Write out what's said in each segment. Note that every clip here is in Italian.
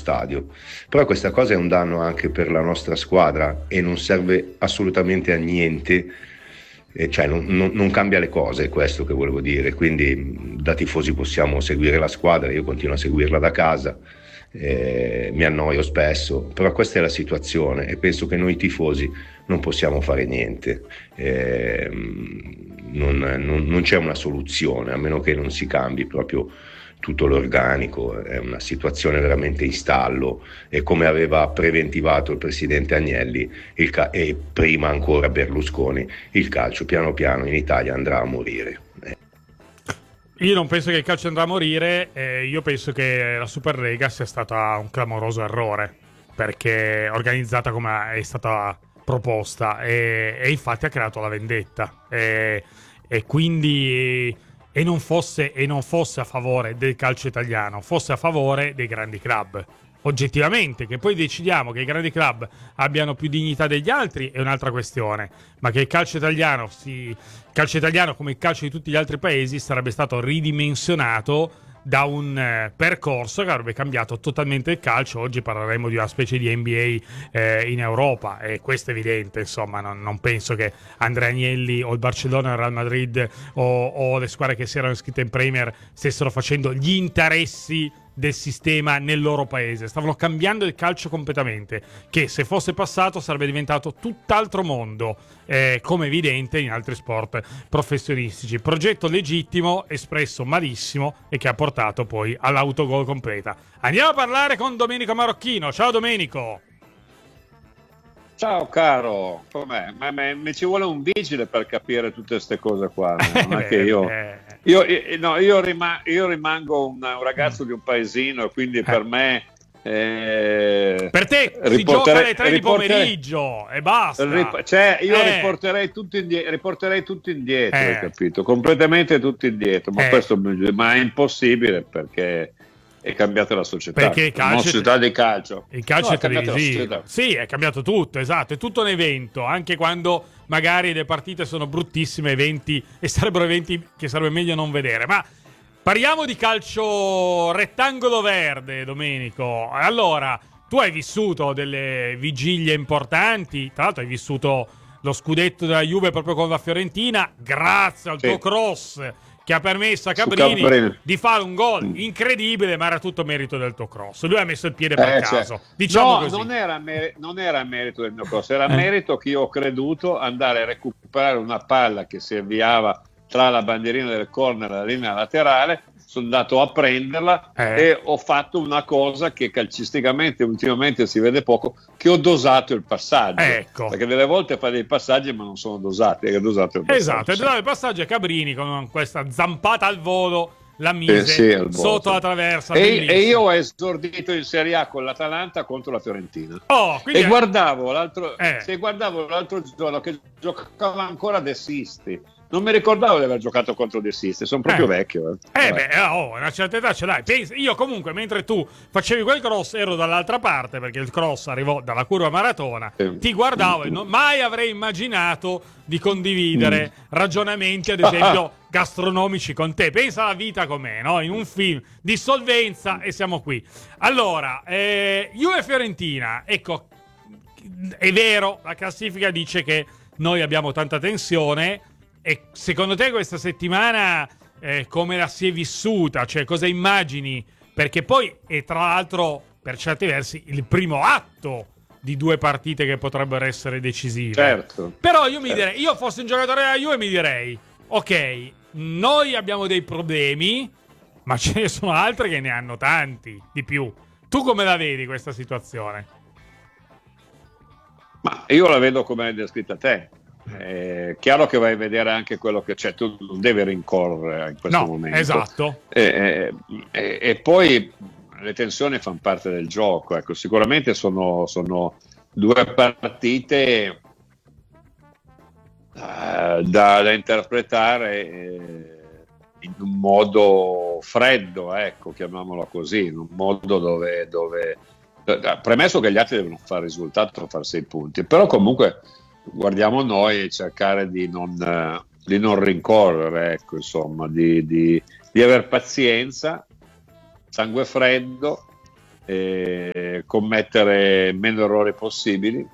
stadio. Però questa cosa è un danno anche per la nostra squadra e non serve assolutamente a niente, cioè non cambia le cose, è questo che volevo dire. Quindi da tifosi possiamo seguire la squadra, io continuo a seguirla da casa, mi annoio spesso, però questa è la situazione e penso che noi tifosi non possiamo fare niente. Non c'è una soluzione, a meno che non si cambi proprio tutto l'organico. È una situazione veramente in stallo e, come aveva preventivato il presidente Agnelli e prima ancora Berlusconi, il calcio piano piano in Italia andrà a morire. Io non penso che il calcio andrà a morire, io penso che la Superlega sia stata un clamoroso errore, perché organizzata come è stata proposta e infatti ha creato la vendetta e quindi non fosse a favore del calcio italiano, fosse a favore dei grandi club. Oggettivamente, che poi decidiamo che i grandi club abbiano più dignità degli altri è un'altra questione, ma che il calcio italiano come il calcio di tutti gli altri paesi sarebbe stato ridimensionato da un percorso che avrebbe cambiato totalmente il calcio. Oggi parleremo di una specie di NBA in Europa e questo è evidente, insomma. Non penso che Andrea Agnelli o il Barcellona, il Real Madrid o le squadre che si erano iscritte in Premier stessero facendo gli interessi del sistema nel loro paese. Stavano cambiando il calcio completamente, che se fosse passato sarebbe diventato tutt'altro mondo, come evidente in altri sport professionistici. Progetto legittimo, espresso malissimo e che ha portato poi all'autogol completa. Andiamo a parlare con Domenico Marocchino. Ciao Domenico. Ciao caro, com'è? Ma mi ci vuole un vigile per capire tutte queste cose qua. Non è che io rimango un ragazzo di un paesino, quindi per me per te si gioca alle 3 di pomeriggio e basta. Riporterei tutto indietro, hai capito? Completamente tutto indietro, ma è impossibile perché è cambiata la società. Perché il calcio, la società di calcio. Il calcio è televisivo. Sì, è cambiato tutto, esatto. È tutto un evento, anche quando magari le partite sono bruttissime, eventi e sarebbero eventi che sarebbe meglio non vedere. Ma parliamo di calcio rettangolo verde, Domenico. Allora, tu hai vissuto delle vigilie importanti, tra l'altro hai vissuto lo scudetto della Juve proprio con la Fiorentina, grazie al tuo cross che ha permesso a Cabrini di fare un gol incredibile, ma era tutto merito del tuo cross. Lui ha messo il piede per caso. Diciamo così. Non era merito del mio cross, era merito che io ho creduto andare a recuperare una palla che si avviava tra la bandierina del corner e la linea laterale. Sono andato a prenderla e ho fatto una cosa che calcisticamente ultimamente si vede poco, che ho dosato il passaggio. Ecco. Perché delle volte fa dei passaggi ma non sono dosati. È dosato il passaggio. Esatto, è dosato il passaggio e Cabrini con questa zampata al volo la mise sotto la traversa. E io ho esordito in Serie A con l'Atalanta contro la Fiorentina. E guardavo l'altro giorno che giocava ancora De Sisti. Non mi ricordavo di aver giocato contro De Sisti, sono proprio vecchio. Una certa età ce l'hai. Io comunque, mentre tu facevi quel cross, ero dall'altra parte, perché il cross arrivò dalla curva Maratona, ti guardavo e mai avrei immaginato di condividere ragionamenti, ad esempio, gastronomici con te. Pensa alla vita com'è, no? In un film, dissolvenza e siamo qui. Allora, Juve Fiorentina, ecco, è vero, la classifica dice che noi abbiamo tanta tensione. E secondo te questa settimana come la si è vissuta? Cioè, cosa immagini? Perché poi è tra l'altro, per certi versi, il primo atto di due partite che potrebbero essere decisive. Certo. Però io fossi un giocatore della Juve mi direi, ok, noi abbiamo dei problemi, ma ce ne sono altre che ne hanno tanti di più. Tu come la vedi questa situazione? Ma io la vedo come hai descritta te. È chiaro che vai a vedere anche quello che c'è, tu non devi rincorrere in questo momento. Esatto. E poi le tensioni fanno parte del gioco. Ecco, sicuramente sono due partite da interpretare in un modo freddo, ecco, chiamiamolo così, in un modo dove premesso che gli altri devono fare risultato, fare 6 punti, però comunque guardiamo noi e cercare di non rincorrere, ecco, insomma, di aver pazienza, sangue freddo, e commettere meno errori possibili,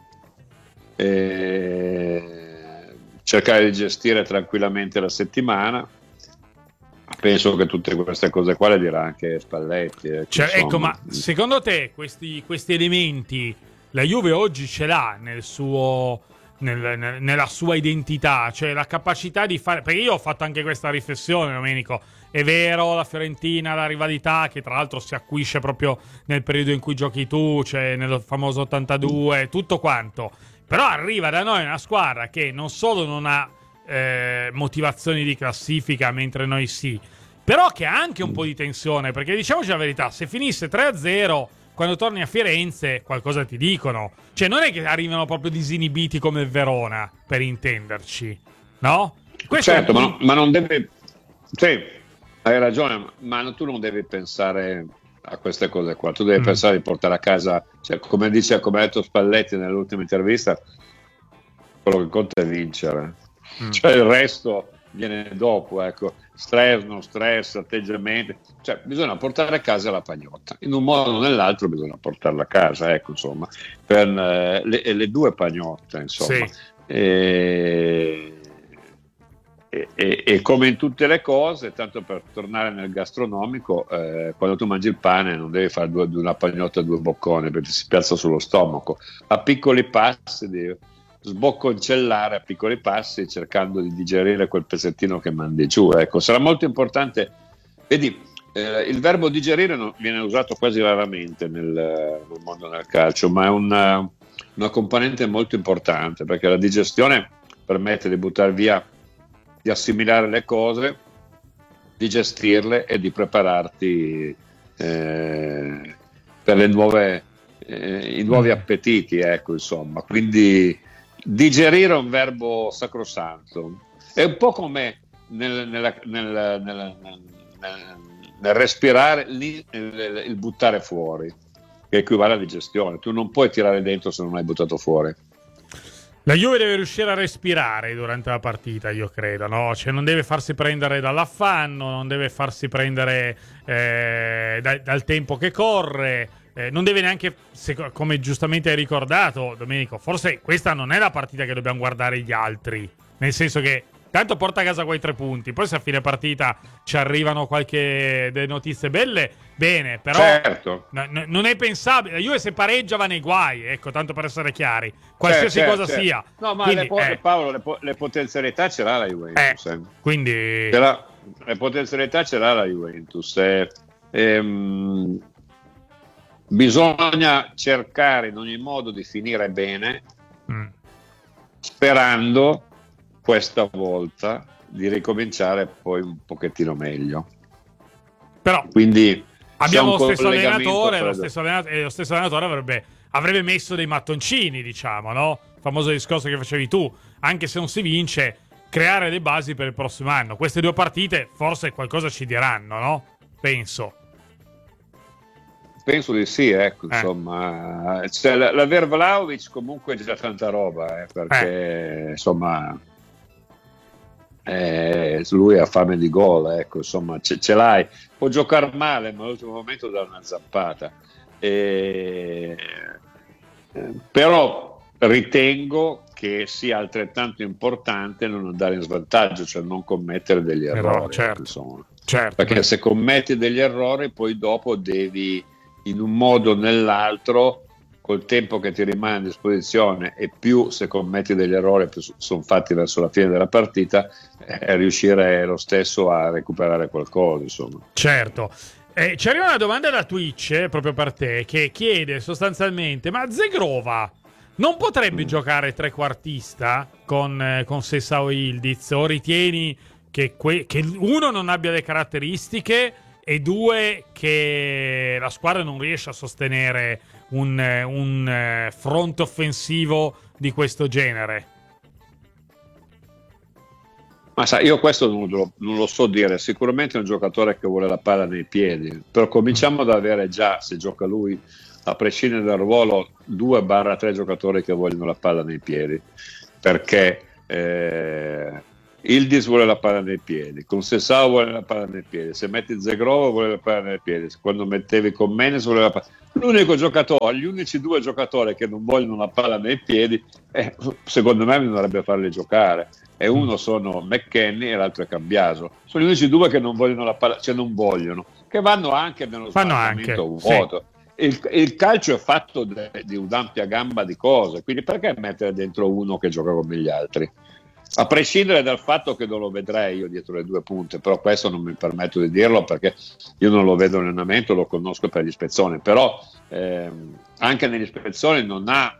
cercare di gestire tranquillamente la settimana. Penso che tutte queste cose qua le dirà anche Spalletti. Ecco, ma secondo te questi elementi la Juve oggi ce l'ha nella sua identità, cioè la capacità di fare... Perché io ho fatto anche questa riflessione, Domenico. È vero, la Fiorentina, la rivalità, che tra l'altro si acuisce proprio nel periodo in cui giochi tu, cioè nel famoso 82, tutto quanto. Però arriva da noi una squadra che non solo non ha motivazioni di classifica, mentre noi sì, però che ha anche un po' di tensione, perché diciamoci la verità, se finisse 3-0 quando torni a Firenze qualcosa ti dicono, cioè non è che arrivano proprio disinibiti come il Verona, per intenderci, no? Questo certo, ma non deve... Sì, hai ragione, ma tu non devi pensare a queste cose qua, tu devi pensare di portare a casa, cioè, come ha detto Spalletti nell'ultima intervista, quello che conta è vincere. Cioè il resto viene dopo, ecco, stress, non stress, atteggiamenti, cioè bisogna portare a casa la pagnotta, in un modo o nell'altro bisogna portarla a casa, ecco, insomma, per le due pagnotte, insomma. Sì. E come in tutte le cose, tanto per tornare nel gastronomico, quando tu mangi il pane non devi fare una pagnotta, due bocconi, perché ti si piazza sullo stomaco, a piccoli passi devi sbocconcellare a piccoli passi, cercando di digerire quel pezzettino che mandi giù, ecco. Sarà molto importante, vedi, il verbo digerire viene usato quasi raramente nel mondo del calcio, ma è una componente molto importante, perché la digestione permette di buttare via, di assimilare le cose, di gestirle e di prepararti per le nuove i nuovi appetiti, ecco, insomma. Quindi digerire è un verbo sacrosanto, è un po' come nel respirare, il buttare fuori, che equivale a digestione. Tu non puoi tirare dentro se non hai buttato fuori. La Juve deve riuscire a respirare durante la partita, io credo, no? Cioè non deve farsi prendere dall'affanno, non deve farsi prendere dal tempo che corre, non deve neanche, come giustamente hai ricordato, Domenico, forse questa non è la partita che dobbiamo guardare gli altri, nel senso che tanto porta a casa quei 3 punti, poi se a fine partita ci arrivano delle notizie belle, bene, però certo. Non è pensabile. La Juve se pareggia va nei guai, ecco, tanto per essere chiari, qualsiasi cosa sia. No, ma quindi, Paolo, le potenzialità ce l'ha la Juventus. Quindi le potenzialità ce l'ha la Juventus. Bisogna cercare in ogni modo di finire bene, sperando questa volta di ricominciare poi un pochettino meglio. Però quindi abbiamo lo stesso allenatore, lo stesso allenatore avrebbe messo dei mattoncini, diciamo, no? Il famoso discorso che facevi tu, anche se non si vince, creare le basi per il prossimo anno. Queste 2 partite forse qualcosa ci diranno, no? Penso di sì, ecco, insomma, cioè, l'aver Vlahovic comunque è già tanta roba, perché insomma lui ha fame di gol, ecco, insomma, ce l'hai, può giocare male, ma all'ultimo momento dà una zappata, però ritengo che sia altrettanto importante non andare in svantaggio, cioè non commettere degli errori, certo, insomma. certo, perché se commetti degli errori poi dopo devi in un modo o nell'altro, col tempo che ti rimane a disposizione, e più se commetti degli errori più sono fatti verso la fine della partita, riuscire lo stesso a recuperare qualcosa, insomma. Certo. Ci arriva una domanda da Twitch proprio per te, che chiede sostanzialmente: ma Zegrova non potrebbe giocare trequartista con Sessao Ildiz, o ritieni che uno non abbia le caratteristiche e 2 che la squadra non riesce a sostenere un fronte offensivo di questo genere? Ma sai, io questo non lo so dire, sicuramente è un giocatore che vuole la palla nei piedi, però cominciamo ad avere già, se gioca lui, a prescindere dal ruolo, 2-3 giocatori che vogliono la palla nei piedi, perché Ildis vuole la palla nei piedi, con Sessao vuole la palla nei piedi, se metti Zegrova vuole la palla nei piedi, quando mettevi con Menes vuole la palla. L'unico giocatore, gli unici due giocatori che non vogliono la palla nei piedi, secondo me bisognerebbe farli giocare, e uno sono McKennie e l'altro è Cambiaso. Sono gli unici due che non vogliono la palla, cioè non vogliono, che vanno anche nello smarcamento vuoto. Sì. Il calcio è fatto di un'ampia gamba di cose, quindi perché mettere dentro uno che gioca come gli altri? A prescindere dal fatto che non lo vedrei io dietro le due punte, però questo non mi permetto di dirlo perché io non lo vedo in allenamento, lo conosco per gli spezzoni, però anche negli spezzoni non ha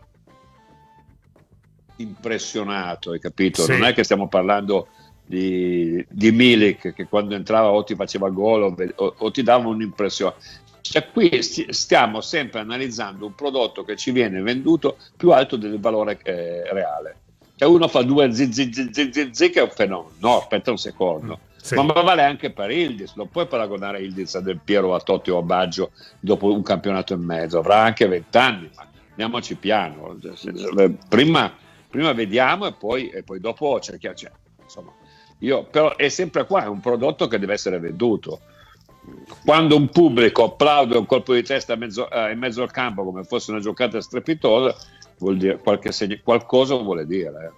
impressionato, hai capito? Sì. Non è che stiamo parlando di Milik che quando entrava o ti faceva gol o ti dava un'impressione. Cioè, qui stiamo sempre analizzando un prodotto che ci viene venduto più alto del valore reale. Cioè uno fa due zi che è un fenomeno. No, aspetta un secondo. Sì. Ma vale anche per Ildis. Non puoi paragonare Ildis a Del Piero, a Totti o a Baggio dopo un campionato e mezzo. Avrà anche 20 anni, ma andiamoci piano. Prima vediamo e poi dopo cerchiamo. Cioè, insomma, però è sempre qua, è un prodotto che deve essere venduto. Quando un pubblico applaude un colpo di testa in mezzo al campo come fosse una giocata strepitosa, vuol dire qualcosa vuole dire.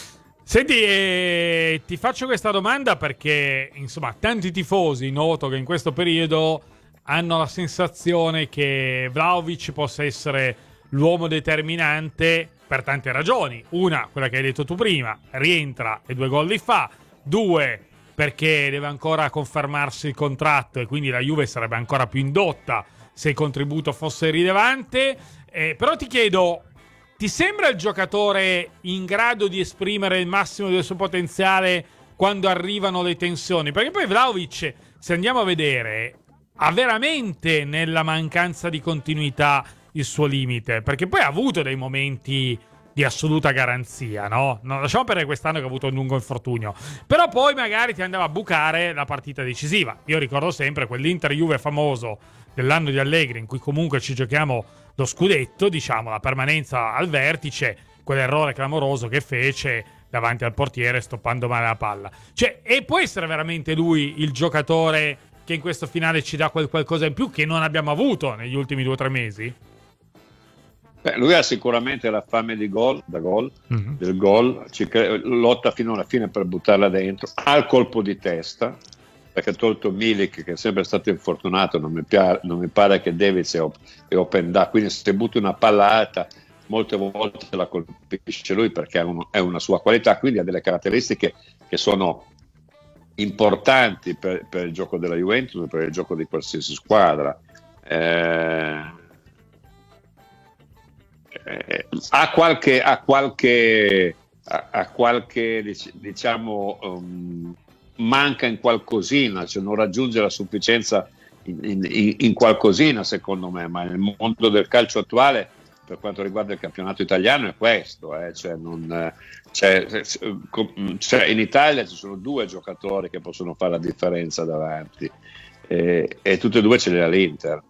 Senti, ti faccio questa domanda perché insomma tanti tifosi noto che in questo periodo hanno la sensazione che Vlahovic possa essere l'uomo determinante per tante ragioni. Una, quella che hai detto tu prima, rientra e 2 gol li fa. 2, perché deve ancora confermarsi il contratto e quindi la Juve sarebbe ancora più indotta se il contributo fosse rilevante. Però ti chiedo, ti sembra il giocatore in grado di esprimere il massimo del suo potenziale quando arrivano le tensioni? Perché poi Vlahovic, se andiamo a vedere, ha veramente nella mancanza di continuità il suo limite, perché poi ha avuto dei momenti di assoluta garanzia, no? Non lasciamo perdere quest'anno che ha avuto un lungo infortunio, però poi magari ti andava a bucare la partita decisiva. Io ricordo sempre quell'Inter-Juve famoso dell'anno di Allegri, in cui comunque ci giochiamo lo scudetto, diciamo, la permanenza al vertice, quell'errore clamoroso che fece davanti al portiere stoppando male la palla. Cioè, e può essere veramente lui il giocatore che in questo finale ci dà qualcosa in più che non abbiamo avuto negli ultimi 2 o 3 mesi? Lui ha sicuramente la fame di gol, del gol, lotta fino alla fine per buttarla dentro, ha il colpo di testa, perché tolto Milik che è sempre stato infortunato, non mi pare che Davids è open da, quindi se butti una palla alta molte volte la colpisce lui perché è una sua qualità, quindi ha delle caratteristiche che sono importanti per il gioco della Juventus e per il gioco di qualsiasi squadra. Ha qualche diciamo manca in qualcosina, cioè non raggiunge la sufficienza in qualcosina secondo me, ma nel mondo del calcio attuale per quanto riguarda il campionato italiano è questo, cioè in Italia ci sono 2 giocatori che possono fare la differenza davanti e tutte e 2 ce li ha l'Inter.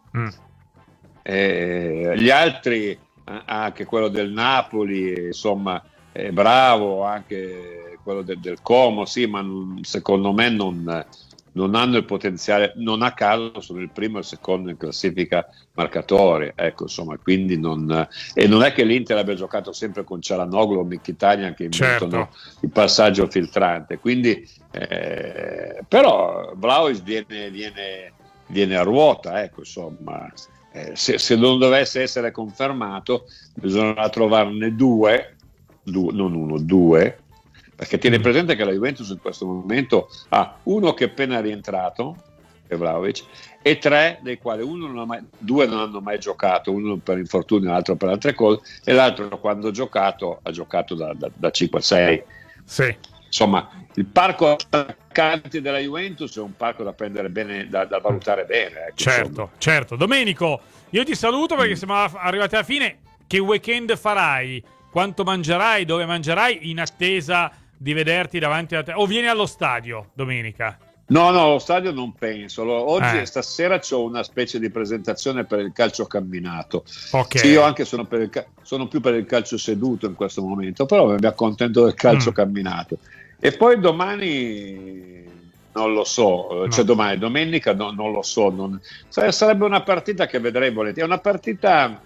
Gli altri, anche quello del Napoli, insomma, è bravo, anche quello del Como, sì, ma secondo me non hanno il potenziale, non a caso sono il primo e il secondo in classifica marcatori, ecco, insomma, quindi non è che l'Inter abbia giocato sempre con Cialanoglu o Mkhitaryan che inventano il passaggio filtrante, quindi però Vlahovic viene a ruota, ecco, insomma. Se non dovesse essere confermato bisognerà trovarne 2, non 1, 2, perché tieni presente che la Juventus in questo momento ha uno che è appena rientrato, che è Vlahovic, e 3 dei quali 2 non hanno mai giocato, uno per infortunio, l'altro per altre cose, e l'altro quando ha giocato da 5 a 6. Sì. Insomma, il parco attaccanti della Juventus è un parco da prendere bene, da valutare bene. Certo. Domenico, io ti saluto perché siamo arrivati alla fine. Che weekend farai? Quanto mangerai? Dove mangerai? In attesa di vederti davanti a te? O vieni allo stadio domenica? No, allo stadio non penso. Oggi stasera c'ho una specie di presentazione per il calcio camminato. Okay. Sì, io anche sono più per il calcio seduto in questo momento, però mi accontento del calcio camminato. E poi domani non lo so, cioè domani, domenica non lo so, sarebbe una partita che vedrei volentieri, è una partita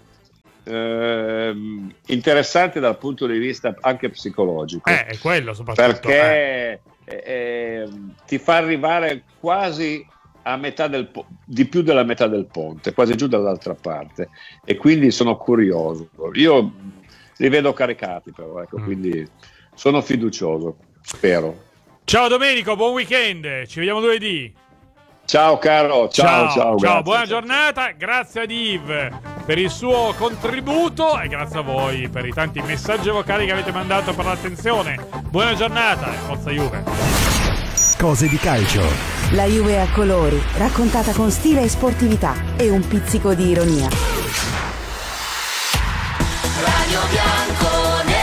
interessante dal punto di vista anche psicologico, è quello soprattutto, perché ti fa arrivare quasi a metà di più della metà del ponte, quasi giù dall'altra parte, e quindi sono curioso. Io li vedo caricati, però, ecco, quindi sono fiducioso, spero. Ciao Domenico, buon weekend, ci vediamo lunedì. Ciao caro, ciao, grazie, buona giornata, grazie ad Yves per il suo contributo e grazie a voi per i tanti messaggi vocali che avete mandato per l'attenzione. Buona giornata e forza Juve. Cose di calcio. La Juve a colori, raccontata con stile e sportività e un pizzico di ironia. Radio Bianconera.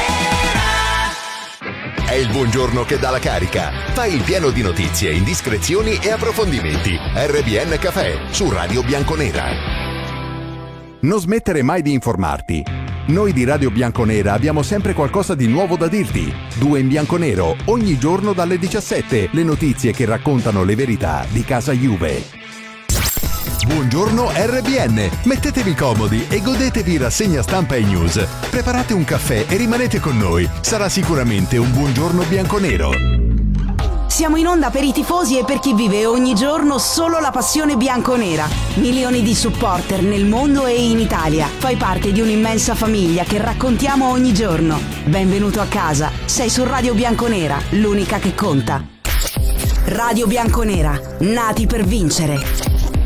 È il buongiorno che dà la carica. Fai il pieno di notizie, indiscrezioni e approfondimenti. RBN Café su Radio Bianconera. Non smettere mai di informarti. Noi di Radio Bianconera abbiamo sempre qualcosa di nuovo da dirti. 2 in bianconero, ogni giorno dalle 17. Le notizie che raccontano le verità di casa Juve. Buongiorno RBN, mettetevi comodi e godetevi rassegna stampa e news. Preparate un caffè e rimanete con noi. Sarà sicuramente un buongiorno bianconero. Siamo in onda per i tifosi e per chi vive ogni giorno solo la passione bianconera. Milioni di supporter nel mondo e in Italia. Fai parte di un'immensa famiglia che raccontiamo ogni giorno. Benvenuto a casa. Sei su Radio Bianconera, l'unica che conta. Radio Bianconera, nati per vincere.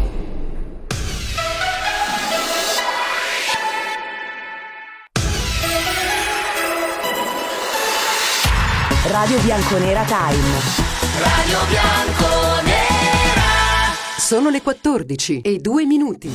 Radio Bianconera Time. Radio Bianconera. Sono le 14:02.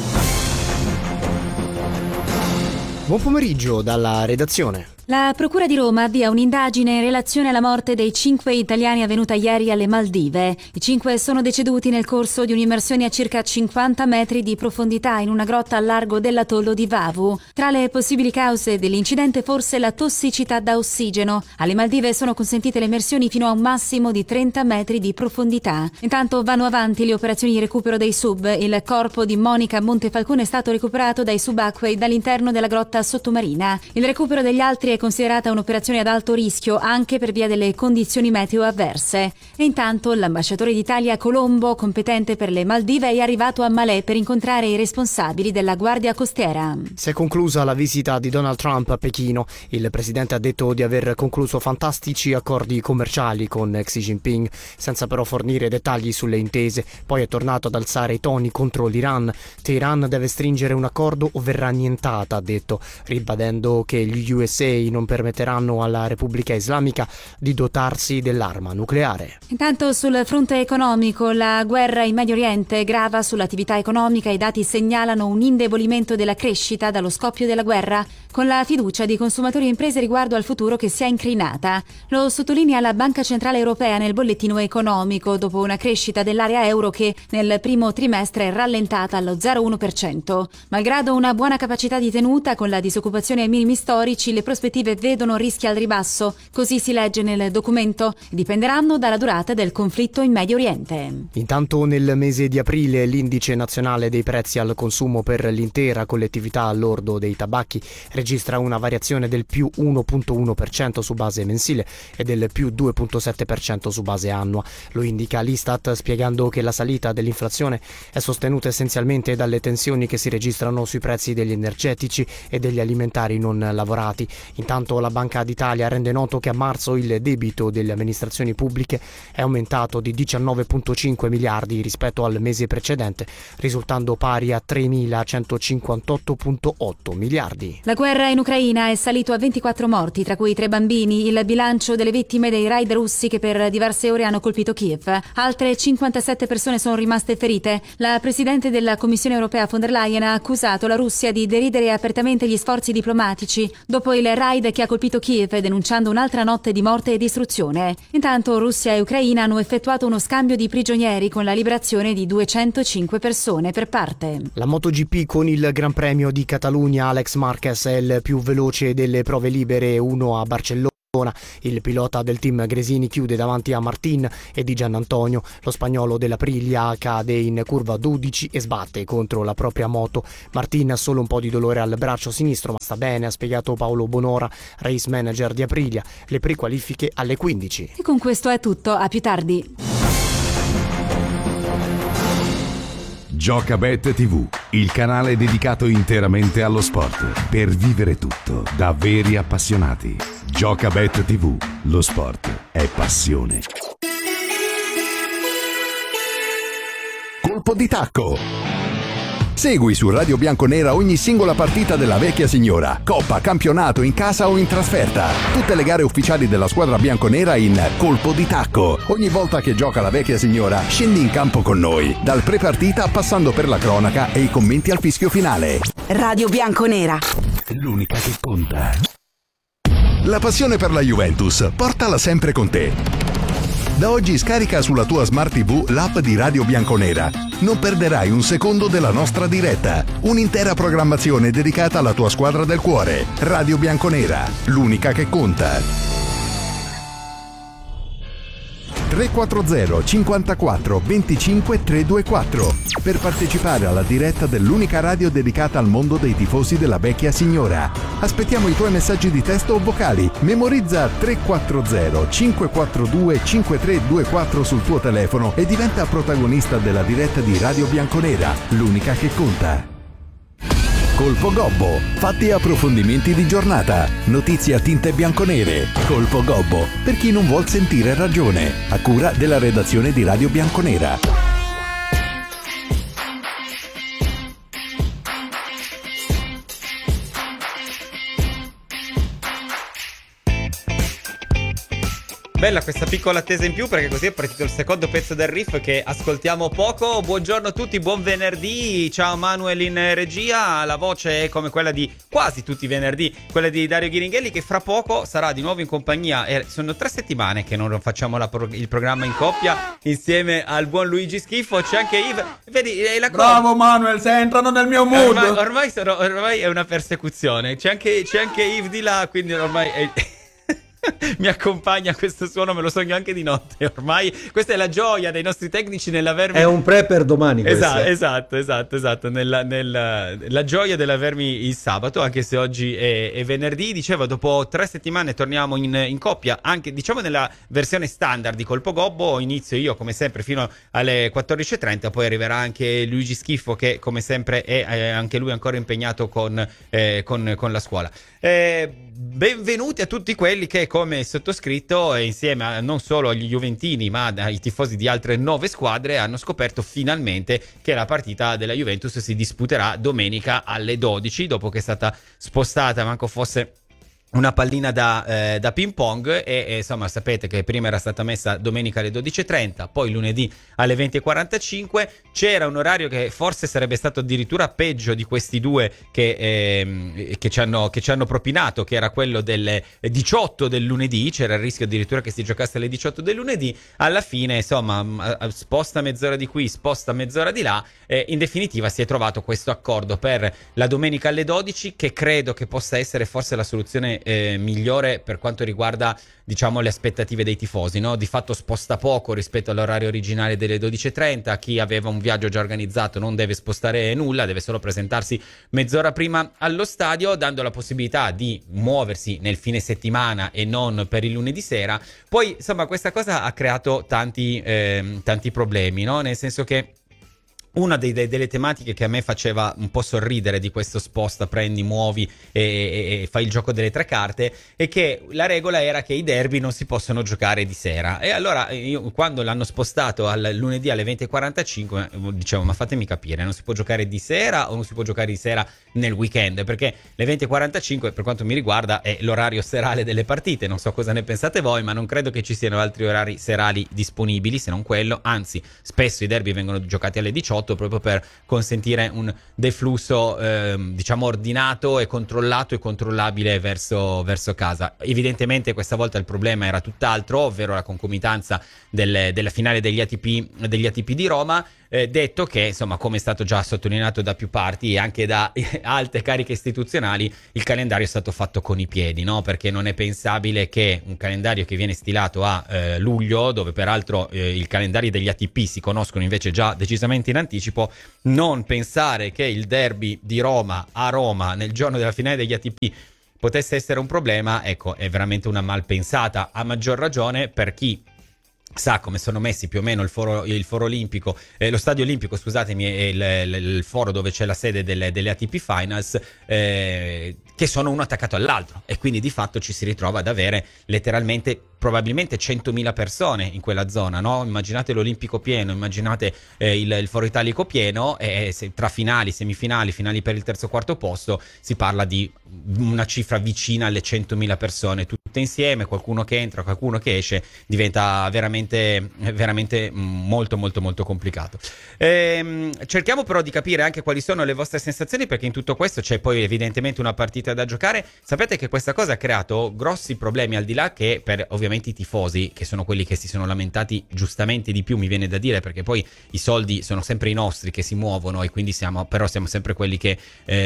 Buon pomeriggio dalla redazione. La Procura di Roma avvia un'indagine in relazione alla morte dei 5 italiani avvenuta ieri alle Maldive. I 5 sono deceduti nel corso di un'immersione a circa 50 metri di profondità in una grotta al largo dell'atollo di Vavu. Tra le possibili cause dell'incidente forse la tossicità da ossigeno. Alle Maldive sono consentite le immersioni fino a un massimo di 30 metri di profondità. Intanto vanno avanti le operazioni di recupero dei sub. Il corpo di Monica Montefalcone è stato recuperato dai subacquei dall'interno della grotta sottomarina. Il recupero degli altri è considerata un'operazione ad alto rischio anche per via delle condizioni meteo avverse. E intanto l'ambasciatore d'Italia a Colombo, competente per le Maldive, è arrivato a Malé per incontrare i responsabili della Guardia Costiera. Si è conclusa la visita di Donald Trump a Pechino. Il presidente ha detto di aver concluso fantastici accordi commerciali con Xi Jinping, senza però fornire dettagli sulle intese. Poi è tornato ad alzare i toni contro l'Iran. Teheran deve stringere un accordo o verrà annientata, ha detto, ribadendo che gli USA non permetteranno alla Repubblica Islamica di dotarsi dell'arma nucleare. Intanto sul fronte economico la guerra in Medio Oriente grava sull'attività economica. I dati segnalano un indebolimento della crescita dallo scoppio della guerra, con la fiducia di consumatori e imprese riguardo al futuro che si è incrinata. Lo sottolinea la Banca Centrale Europea nel bollettino economico, dopo una crescita dell'area euro che nel primo trimestre è rallentata allo 0,1%. Malgrado una buona capacità di tenuta, con la disoccupazione ai minimi storici, le prospettive vedono rischi al ribasso, così si legge nel documento, dipenderanno dalla durata del conflitto in Medio Oriente. Intanto nel mese di aprile l'indice nazionale dei prezzi al consumo per l'intera collettività al lordo dei tabacchi registra una variazione del più 1,1% su base mensile e del più 2,7% su base annua. Lo indica l'Istat, spiegando che la salita dell'inflazione è sostenuta essenzialmente dalle tensioni che si registrano sui prezzi degli energetici e degli alimentari non lavorati. Intanto la Banca d'Italia rende noto che a marzo il debito delle amministrazioni pubbliche è aumentato di 19,5 miliardi rispetto al mese precedente, risultando pari a 3.158,8 miliardi. La guerra in Ucraina è salito a 24 morti, tra cui 3 bambini, il bilancio delle vittime dei raid russi che per diverse ore hanno colpito Kiev. Altre 57 persone sono rimaste ferite. La Presidente della Commissione Europea von der Leyen ha accusato la Russia di deridere apertamente gli sforzi diplomatici dopo il raid che ha colpito Kiev, denunciando un'altra notte di morte e distruzione. Intanto Russia e Ucraina hanno effettuato uno scambio di prigionieri con la liberazione di 205 persone per parte. La MotoGP con il Gran Premio di Catalunya, Alex Marquez è il più veloce delle prove libere 1 a Barcellona. Il pilota del team Gresini chiude davanti a Martin e Di Giannantonio. Lo spagnolo dell'Aprilia cade in curva 12 e sbatte contro la propria moto. Martin ha solo un po' di dolore al braccio sinistro, ma sta bene, ha spiegato Paolo Bonora, race manager di Aprilia. Le prequalifiche alle 15. E con questo è tutto, a più tardi. Giocabet TV, il canale dedicato interamente allo sport, per vivere tutto da veri appassionati. Giocabet TV, lo sport è passione. Colpo di tacco. Segui su Radio Bianconera ogni singola partita della vecchia signora, coppa, campionato, in casa o in trasferta. Tutte le gare ufficiali della squadra bianconera in Colpo di tacco. Ogni volta che gioca la vecchia signora, scendi in campo con noi, dal pre-partita passando per la cronaca e i commenti al fischio finale. Radio Bianconera. L'unica che conta. La passione per la Juventus, portala sempre con te. Da oggi scarica sulla tua Smart TV l'app di Radio Bianconera. Non perderai un secondo della nostra diretta. Un'intera programmazione dedicata alla tua squadra del cuore. Radio Bianconera, l'unica che conta. 340 54 25 324 per partecipare alla diretta dell'unica radio dedicata al mondo dei tifosi della vecchia signora. Aspettiamo i tuoi messaggi di testo o vocali. Memorizza 340 542 5324 sul tuo telefono e diventa protagonista della diretta di Radio Bianconera, l'unica che conta. Colpo Gobbo, fatti e approfondimenti di giornata, notizie a tinte bianconere. Colpo Gobbo, per chi non vuol sentire ragione, a cura della redazione di Radio Bianconera. Bella questa piccola attesa in più, perché così è partito il secondo pezzo del riff che ascoltiamo poco. Buongiorno a tutti, buon venerdì. Ciao Manuel in regia. La voce è come quella di quasi tutti i venerdì, quella di Dario Ghiringhelli, che fra poco sarà di nuovo in compagnia. Sono 3 settimane che non facciamo il programma in coppia insieme al buon Luigi Schifo. C'è anche Yves. Vedi, la bravo Manuel, stai entrando nel mio mood. Ormai è una persecuzione. C'è anche Yves di là, quindi ormai è... mi accompagna questo suono, me lo sogno anche di notte ormai. Questa è la gioia dei nostri tecnici nell'avermi... È un pre per domani questo. Esatto. La gioia dell'avermi il sabato, anche se oggi è venerdì. Dicevo, dopo 3 settimane torniamo in coppia, anche diciamo nella versione standard di Colpo Gobbo. Inizio io come sempre fino alle 14.30, poi arriverà anche Luigi Schifo, che come sempre è anche lui ancora impegnato con la scuola. Benvenuti a tutti quelli che, come sottoscritto, insieme a non solo agli juventini ma ai tifosi di altre 9 squadre, hanno scoperto finalmente che la partita della Juventus si disputerà domenica alle 12, dopo che è stata spostata, manco fosse una pallina da ping pong, e insomma sapete che prima era stata messa domenica alle 12.30, poi lunedì alle 20.45. C'era un orario che forse sarebbe stato addirittura peggio di questi due che ci hanno propinato, che era quello delle 18 del lunedì. C'era il rischio addirittura che si giocasse alle 18 del lunedì. Alla fine insomma sposta mezz'ora di qui, sposta mezz'ora di là, in definitiva si è trovato questo accordo per la domenica alle 12, che credo che possa essere forse la soluzione migliore per quanto riguarda, diciamo, le aspettative dei tifosi, no? Di fatto sposta poco rispetto all'orario originale delle 12.30. Chi aveva un viaggio già organizzato non deve spostare nulla, deve solo presentarsi mezz'ora prima allo stadio, dando la possibilità di muoversi nel fine settimana e non per il lunedì sera. Poi insomma questa cosa ha creato tanti problemi, no? Nel senso che una delle tematiche che a me faceva un po' sorridere di questo sposta, prendi, muovi e fai il gioco delle 3 carte, è che la regola era che i derby non si possono giocare di sera. E allora io, quando l'hanno spostato al lunedì alle 20.45, dicevo, ma fatemi capire, non si può giocare di sera o non si può giocare di sera nel weekend? Perché le 20.45 per quanto mi riguarda è l'orario serale delle partite. Non so cosa ne pensate voi, ma non credo che ci siano altri orari serali disponibili se non quello. Anzi, spesso i derby vengono giocati alle 18 proprio per consentire un deflusso diciamo ordinato e controllato e controllabile verso casa. Evidentemente questa volta il problema era tutt'altro, ovvero la concomitanza della finale degli ATP di Roma. detto che, insomma, come è stato già sottolineato da più parti e anche da alte cariche istituzionali, il calendario è stato fatto con i piedi, no? Perché non è pensabile che un calendario che viene stilato a luglio, dove peraltro i calendari degli ATP si conoscono invece già decisamente in anticipo, non pensare che il derby di Roma a Roma nel giorno della finale degli ATP potesse essere un problema, ecco, è veramente una malpensata, a maggior ragione per chi sa come sono messi più o meno il foro olimpico, lo stadio olimpico, scusatemi, e il foro dove c'è la sede delle ATP Finals, che sono uno attaccato all'altro, e quindi di fatto ci si ritrova ad avere letteralmente probabilmente 100.000 persone in quella zona, no? Immaginate l'Olimpico pieno, immaginate il Foro Italico pieno, e tra finali, semifinali, finali per il terzo o quarto posto si parla di una cifra vicina alle 100.000 persone tutte insieme, qualcuno che entra, qualcuno che esce, diventa veramente molto molto molto complicato. Cerchiamo però di capire anche quali sono le vostre sensazioni, perché in tutto questo c'è poi evidentemente una partita da giocare. Sapete che questa cosa ha creato grossi problemi, al di là che per ovviamente i tifosi, che sono quelli che si sono lamentati giustamente di più, mi viene da dire, perché poi i soldi sono sempre i nostri che si muovono, e quindi siamo sempre quelli che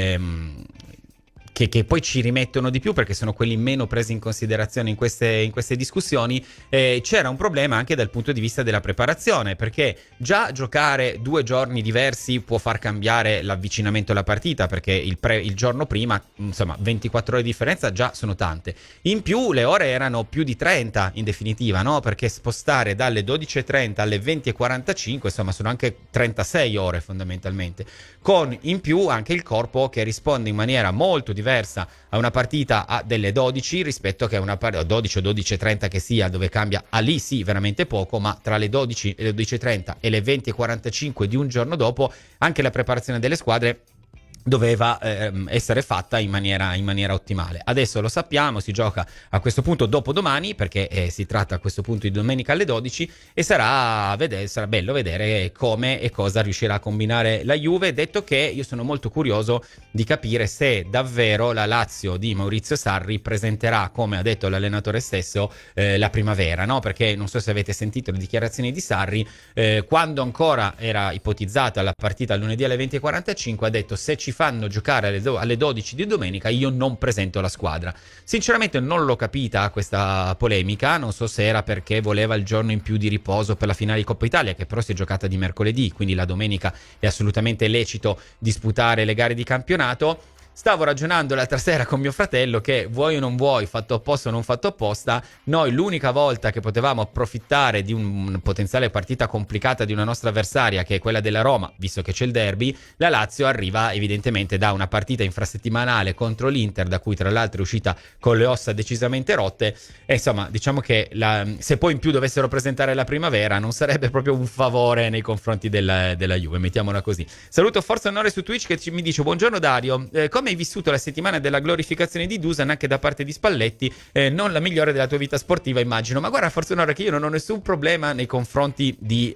poi ci rimettono di più, perché sono quelli meno presi in considerazione in queste discussioni. C'era un problema anche dal punto di vista della preparazione, perché già giocare 2 giorni diversi può far cambiare l'avvicinamento alla partita, perché il giorno prima, insomma, 24 ore di differenza già sono tante. In più le ore erano più di 30 in definitiva, no? Perché spostare dalle 12:30 alle 20:45, insomma, sono anche 36 ore fondamentalmente, con in più anche il corpo che risponde in maniera molto diversa a una partita a delle 12 rispetto che a una 12 o 12:30 che sia, dove cambia lì sì veramente poco, ma tra le 12 e le 12:30 e le 20:45 di un giorno dopo anche la preparazione delle squadre doveva essere fatta in maniera ottimale. Adesso lo sappiamo, si gioca a questo punto dopodomani, perché si tratta a questo punto di domenica alle 12, e sarà bello vedere come e cosa riuscirà a combinare la Juve, detto che io sono molto curioso di capire se davvero la Lazio di Maurizio Sarri presenterà, come ha detto l'allenatore stesso, la primavera, no? Perché non so se avete sentito le dichiarazioni di Sarri, quando ancora era ipotizzata la partita lunedì alle 20:45, ha detto: se ci fanno giocare alle 12 di domenica io non presento la squadra. Sinceramente non l'ho capita questa polemica, non so se era perché voleva il giorno in più di riposo per la finale di Coppa Italia, che però si è giocata di mercoledì, quindi la domenica è assolutamente lecito disputare le gare di campionato. Stavo ragionando l'altra sera con mio fratello che, vuoi o non vuoi, fatto apposta o non fatto apposta, noi l'unica volta che potevamo approfittare di una potenziale partita complicata di una nostra avversaria, che è quella della Roma, visto che c'è il derby, la Lazio arriva evidentemente da una partita infrasettimanale contro l'Inter, da cui tra l'altro è uscita con le ossa decisamente rotte, e insomma diciamo che se poi in più dovessero presentare la primavera non sarebbe proprio un favore nei confronti della Juve, mettiamola così. Saluto Forza Onore su Twitch che mi dice: buongiorno Dario, come hai vissuto la settimana della glorificazione di Dusan anche da parte di Spalletti? Non la migliore della tua vita sportiva, immagino. Ma guarda, Forza Onore, che io non ho nessun problema nei confronti di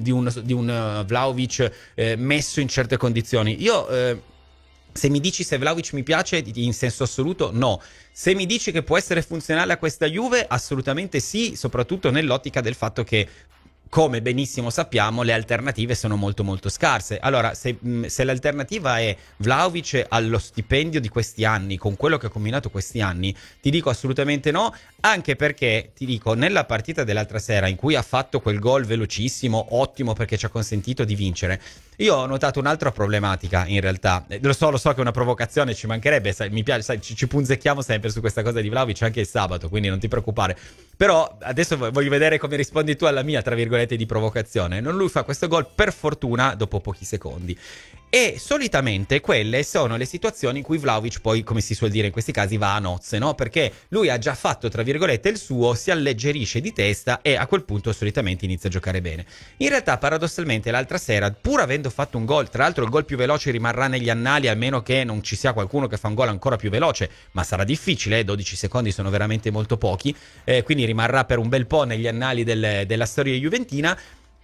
un Vlahovic messo in certe condizioni. Io se mi dici se Vlahovic mi piace in senso assoluto, no. Se mi dici che può essere funzionale a questa Juve, assolutamente sì, soprattutto nell'ottica del fatto che, come benissimo sappiamo, le alternative sono molto molto scarse. Allora, se l'alternativa è Vlahovic allo stipendio di questi anni, con quello che ha combinato questi anni, ti dico assolutamente no, anche perché, ti dico, nella partita dell'altra sera in cui ha fatto quel gol velocissimo, ottimo perché ci ha consentito di vincere, io ho notato un'altra problematica in realtà. Lo so che è una provocazione, ci mancherebbe, sai, mi piace, sai, ci punzecchiamo sempre su questa cosa di Vlahovic anche il sabato, quindi non ti preoccupare. Però adesso voglio vedere come rispondi tu alla mia, tra virgolette, di provocazione. Lui fa questo gol per fortuna dopo pochi secondi. E solitamente quelle sono le situazioni in cui Vlahovic poi, come si suol dire in questi casi, va a nozze, no? Perché lui ha già fatto, tra virgolette, il suo, si alleggerisce di testa e a quel punto solitamente inizia a giocare bene. In realtà, paradossalmente, l'altra sera, pur avendo fatto un gol, tra l'altro il gol più veloce rimarrà negli annali, a meno che non ci sia qualcuno che fa un gol ancora più veloce, ma sarà difficile, 12 secondi sono veramente molto pochi, quindi rimarrà per un bel po' negli annali della storia juventina.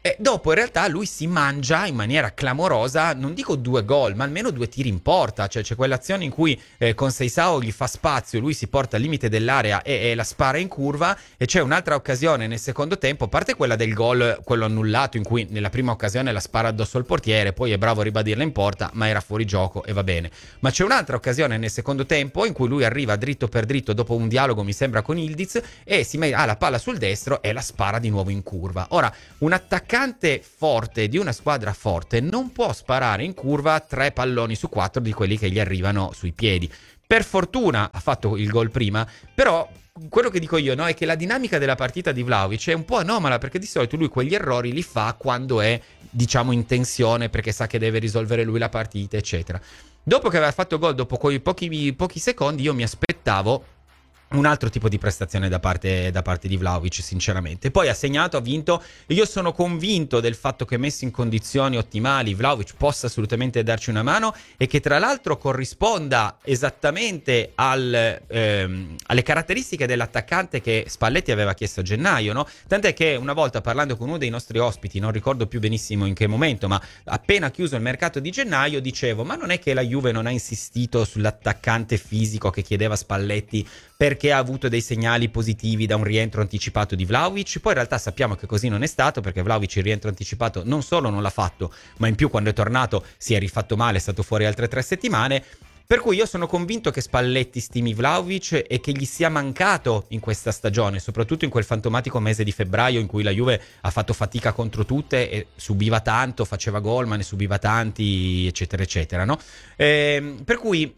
E dopo in realtà lui si mangia in maniera clamorosa, non dico 2 gol, ma almeno 2 tiri in porta. Cioè c'è quell'azione in cui con Seisao gli fa spazio, lui si porta al limite dell'area e la spara in curva, e c'è un'altra occasione nel secondo tempo, a parte quella del gol, quello annullato, in cui nella prima occasione la spara addosso al portiere, poi è bravo a ribadirla in porta, ma era fuori gioco e va bene. Ma c'è un'altra occasione nel secondo tempo in cui lui arriva dritto per dritto dopo un dialogo, mi sembra, con Ildiz, e ha la palla sul destro e la spara di nuovo in curva. Ora, un attaccante forte di una squadra forte non può sparare in curva 3 palloni su 4 di quelli che gli arrivano sui piedi. Per fortuna ha fatto il gol prima, però quello che dico io, no, è che la dinamica della partita di Vlahovic è un po' anomala, perché di solito lui quegli errori li fa quando è, diciamo, in tensione, perché sa che deve risolvere lui la partita, eccetera. Dopo che aveva fatto gol, dopo quei pochi secondi, io mi aspettavo un altro tipo di prestazione da parte di Vlahovic, sinceramente. Poi ha segnato, ha vinto, e io sono convinto del fatto che, messo in condizioni ottimali, Vlahovic possa assolutamente darci una mano, e che tra l'altro corrisponda esattamente alle caratteristiche dell'attaccante che Spalletti aveva chiesto a gennaio, no? Tant'è che una volta, parlando con uno dei nostri ospiti, non ricordo più benissimo in che momento, ma appena chiuso il mercato di gennaio, dicevo: ma non è che la Juve non ha insistito sull'attaccante fisico che chiedeva Spalletti perché ha avuto dei segnali positivi da un rientro anticipato di Vlahovic? Poi in realtà sappiamo che così non è stato, perché Vlahovic il rientro anticipato non solo non l'ha fatto, ma in più quando è tornato si è rifatto male, è stato fuori altre 3 settimane. Per cui io sono convinto che Spalletti stimi Vlahovic e che gli sia mancato in questa stagione, soprattutto in quel fantomatico mese di febbraio in cui la Juve ha fatto fatica contro tutte e subiva tanto, faceva gol ma ne subiva tanti, eccetera eccetera, no? Per cui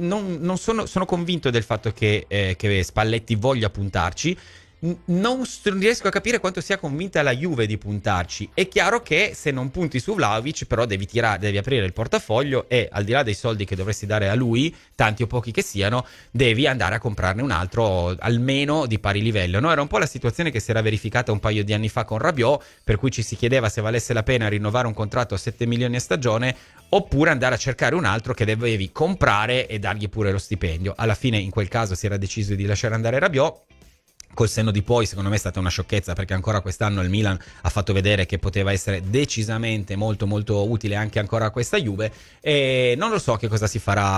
sono convinto del fatto che Spalletti voglia puntarci. Non riesco a capire quanto sia convinta la Juve di puntarci. È chiaro che se non punti su Vlahovic, però devi aprire il portafoglio e, al di là dei soldi che dovresti dare a lui, tanti o pochi che siano, devi andare a comprarne un altro almeno di pari livello, no? Era un po' la situazione che si era verificata un paio di anni fa con Rabiot, per cui ci si chiedeva se valesse la pena rinnovare un contratto a 7 milioni a stagione oppure andare a cercare un altro che dovevi comprare e dargli pure lo stipendio. Alla fine in quel caso si era deciso di lasciare andare Rabiot. Col senno di poi, secondo me è stata una sciocchezza, perché ancora quest'anno il Milan ha fatto vedere che poteva essere decisamente molto molto utile anche ancora a questa Juve, e non lo so che cosa si farà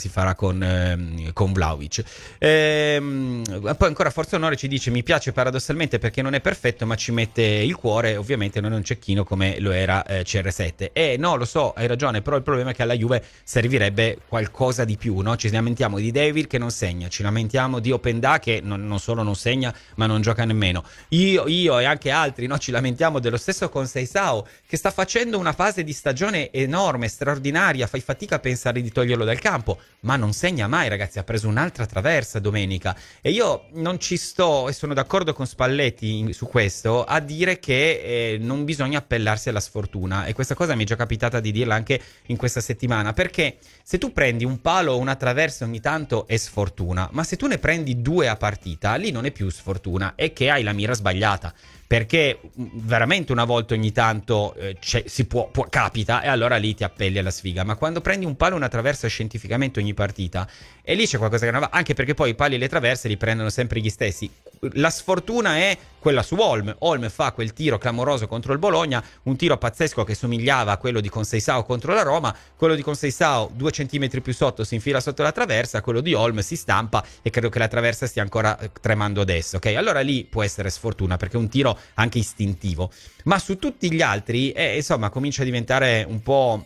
con Vlahovic. Poi ancora Forza Onore ci dice: mi piace paradossalmente perché non è perfetto ma ci mette il cuore, ovviamente non è un cecchino come lo era CR7. No, lo so, hai ragione, però il problema è che alla Juve servirebbe qualcosa di più, no? Ci lamentiamo di Devil che non segna, ci lamentiamo di Openda che non solo non segna ma non gioca nemmeno. Io e anche altri, no, ci lamentiamo dello stesso con Seisao, che sta facendo una fase di stagione enorme, straordinaria, fai fatica a pensare di toglierlo dal campo, ma non segna mai, ragazzi. Ha preso un'altra traversa domenica e io non ci sto, e sono d'accordo con Spalletti su questo, a dire che non bisogna appellarsi alla sfortuna, e questa cosa mi è già capitata di dirla anche in questa settimana, perché se tu prendi un palo o una traversa ogni tanto è sfortuna, ma se tu ne prendi 2 a partita, lì non è più sfortuna, è che hai la mira sbagliata, perché veramente una volta ogni tanto capita, e allora lì ti appelli alla sfiga. Ma quando prendi un palo e una traversa scientificamente ogni partita, e lì c'è qualcosa che non va, anche perché poi i pali e le traverse li prendono sempre gli stessi. La sfortuna è quella su Olm fa quel tiro clamoroso contro il Bologna, un tiro pazzesco che somigliava a quello di Conceição contro la Roma. Quello di Conceição 2 centimetri più sotto si infila sotto la traversa, quello di Olm si stampa e credo che la traversa stia ancora tremando adesso, ok? Allora lì può essere sfortuna, perché è un tiro anche istintivo, ma su tutti gli altri insomma comincia a diventare un po'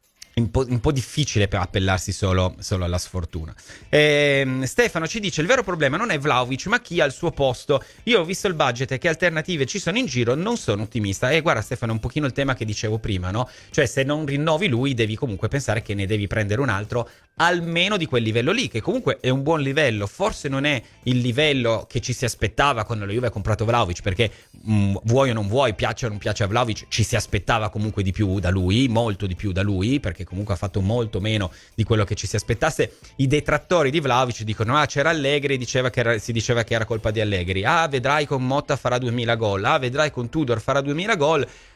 difficile per appellarsi solo alla sfortuna. Stefano ci dice: il vero problema non è Vlahovic ma chi ha al suo posto. Io ho visto il budget e che alternative ci sono in giro, non sono ottimista. E guarda Stefano, è un pochino il tema che dicevo prima, no? Cioè se non rinnovi lui devi comunque pensare che ne devi prendere un altro almeno di quel livello lì, che comunque è un buon livello. Forse non è il livello che ci si aspettava quando la Juve ha comprato Vlahovic, perché vuoi o non vuoi, piace o non piace a Vlahovic, ci si aspettava comunque di più da lui, molto di più da lui, perché comunque ha fatto molto meno di quello che ci si aspettasse. I detrattori di Vlahovic dicono: c'era Allegri, si diceva che era colpa di Allegri, vedrai con Motta farà 2000 gol, vedrai con Tudor farà 2000 gol.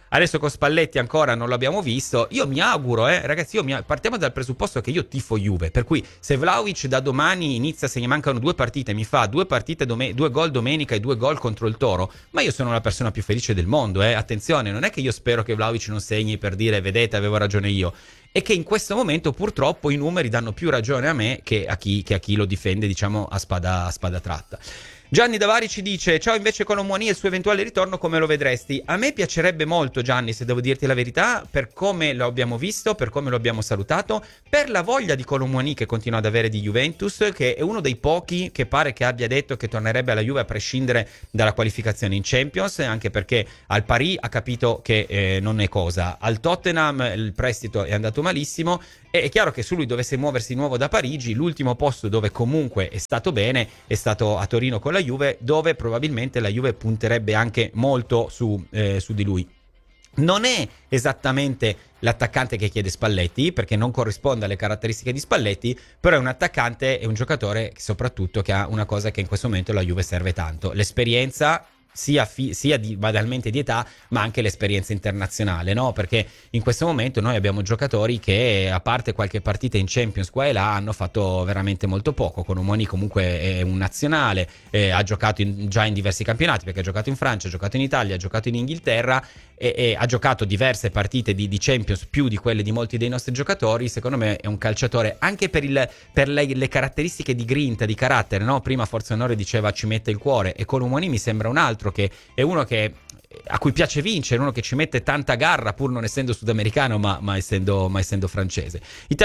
Adesso con Spalletti ancora non l'abbiamo visto. Io mi auguro, ragazzi, partiamo dal presupposto che io tifo Juve, per cui se Vlahovic da domani inizia, se gli mancano 2 partite, mi fa 2 partite 2 gol domenica e 2 gol contro il Toro, ma io sono la persona più felice del mondo, attenzione, non è che io spero che Vlahovic non segni per dire vedete avevo ragione io, è che in questo momento purtroppo i numeri danno più ragione a me che a chi lo difende, diciamo, a spada tratta. Gianni Davari ci dice: ciao, invece Colomboani e il suo eventuale ritorno come lo vedresti? A me piacerebbe molto, Gianni, se devo dirti la verità, per come lo abbiamo visto, per come lo abbiamo salutato, per la voglia di Colomboani che continua ad avere di Juventus, che è uno dei pochi che pare che abbia detto che tornerebbe alla Juve a prescindere dalla qualificazione in Champions, anche perché al Paris ha capito che non è cosa, al Tottenham il prestito è andato malissimo. È chiaro che se lui dovesse muoversi di nuovo da Parigi, l'ultimo posto dove comunque è stato bene è stato a Torino con la Juve, dove probabilmente la Juve punterebbe anche molto su di lui. Non è esattamente l'attaccante che chiede Spalletti, perché non corrisponde alle caratteristiche di Spalletti, però è un attaccante e un giocatore che soprattutto che ha una cosa che in questo momento la Juve serve tanto: l'esperienza, sia banalmente di età, ma anche l'esperienza internazionale, no? Perché in questo momento noi abbiamo giocatori che, a parte qualche partita in Champions qua e là, hanno fatto veramente molto poco. Colomboani comunque è un nazionale, ha giocato già in diversi campionati, perché ha giocato in Francia, ha giocato in Italia, ha giocato in Inghilterra e ha giocato diverse partite di Champions, più di quelle di molti dei nostri giocatori. Secondo me è un calciatore anche per le caratteristiche di grinta, di carattere, no? Prima Forza Onore diceva ci mette il cuore, e Colomboani mi sembra un altro che è uno a cui piace vincere, uno che ci mette tanta garra pur non essendo sudamericano ma essendo francese.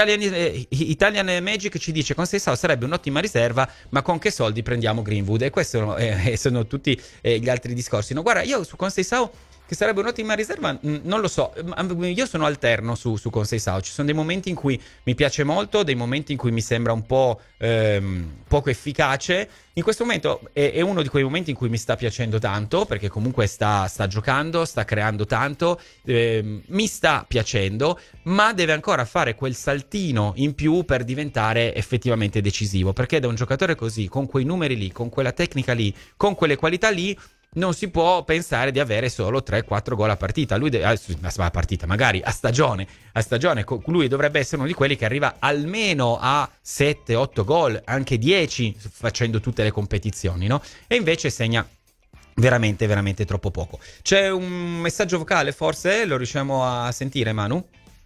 Italian Magic ci dice: con Seisao sarebbe un'ottima riserva, ma con che soldi prendiamo Greenwood? E questi sono tutti gli altri discorsi. No, guarda, io su con Seisao che sarebbe un'ottima riserva, non lo so. Io sono alterno su Conceição. Ci sono dei momenti in cui mi piace molto, dei momenti in cui mi sembra un po' poco efficace. In questo momento è uno di quei momenti in cui mi sta piacendo tanto, perché comunque sta giocando, sta creando tanto, mi sta piacendo, ma deve ancora fare quel saltino in più per diventare effettivamente decisivo, perché da un giocatore così, con quei numeri lì, con quella tecnica lì, con quelle qualità lì, non si può pensare di avere solo 3-4 gol a partita. Magari a stagione. Lui dovrebbe essere uno di quelli che arriva almeno a 7-8 gol, anche 10 facendo tutte le competizioni, no? E invece segna veramente, veramente troppo poco. C'è un messaggio vocale, forse? Lo riusciamo a sentire, Manu?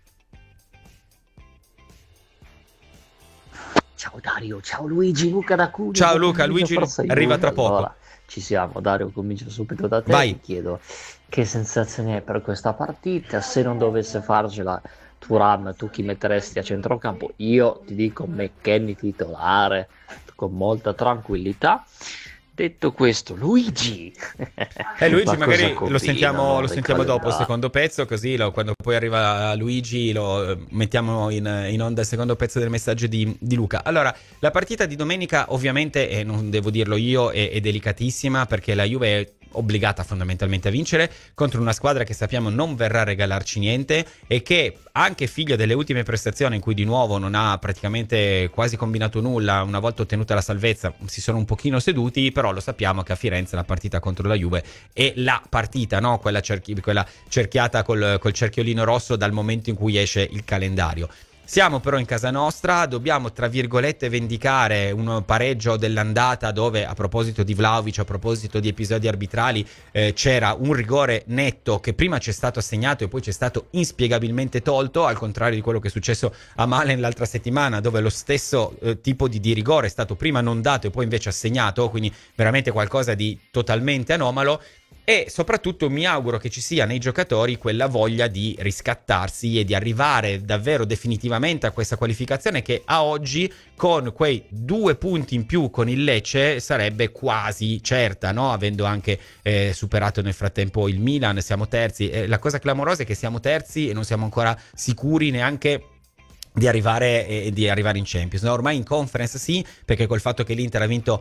Ciao Dario, ciao Luigi, Luca da Cuneo. Ciao Luca, Luigi arriva tra poco. Allora, ci siamo, Dario, comincio subito da te. Vai. Ti chiedo che sensazioni hai per questa partita, se non dovesse farcela Thuram, tu chi metteresti a centrocampo? Io ti dico McKennie titolare con molta tranquillità. Detto questo, Luigi Luigi magari lo sentiamo dopo il secondo pezzo, così quando poi arriva Luigi lo mettiamo in onda il secondo pezzo del messaggio di Luca. Allora, la partita di domenica ovviamente, non devo dirlo io, è delicatissima, perché la Juve è obbligata fondamentalmente a vincere contro una squadra che sappiamo non verrà a regalarci niente, e che, anche figlio delle ultime prestazioni in cui di nuovo non ha praticamente quasi combinato nulla, una volta ottenuta la salvezza si sono un pochino seduti, però lo sappiamo che a Firenze la partita contro la Juve è la partita, no? Quella cerchiata col cerchiolino rosso dal momento in cui esce il calendario. Siamo però in casa nostra, dobbiamo tra virgolette vendicare un pareggio dell'andata, dove, a proposito di Vlahovic, a proposito di episodi arbitrali, c'era un rigore netto che prima ci è stato assegnato e poi ci è stato inspiegabilmente tolto, al contrario di quello che è successo a Malen l'altra settimana, dove lo stesso tipo di rigore è stato prima non dato e poi invece assegnato, quindi veramente qualcosa di totalmente anomalo. E soprattutto mi auguro che ci sia nei giocatori quella voglia di riscattarsi e di arrivare davvero definitivamente a questa qualificazione, che a oggi, con quei 2 punti in più con il Lecce, sarebbe quasi certa, no? Avendo anche superato nel frattempo il Milan, siamo terzi. La cosa clamorosa è che siamo terzi e non siamo ancora sicuri neanche di arrivare in Champions. No, ormai in Conference sì, perché col fatto che l'Inter ha vinto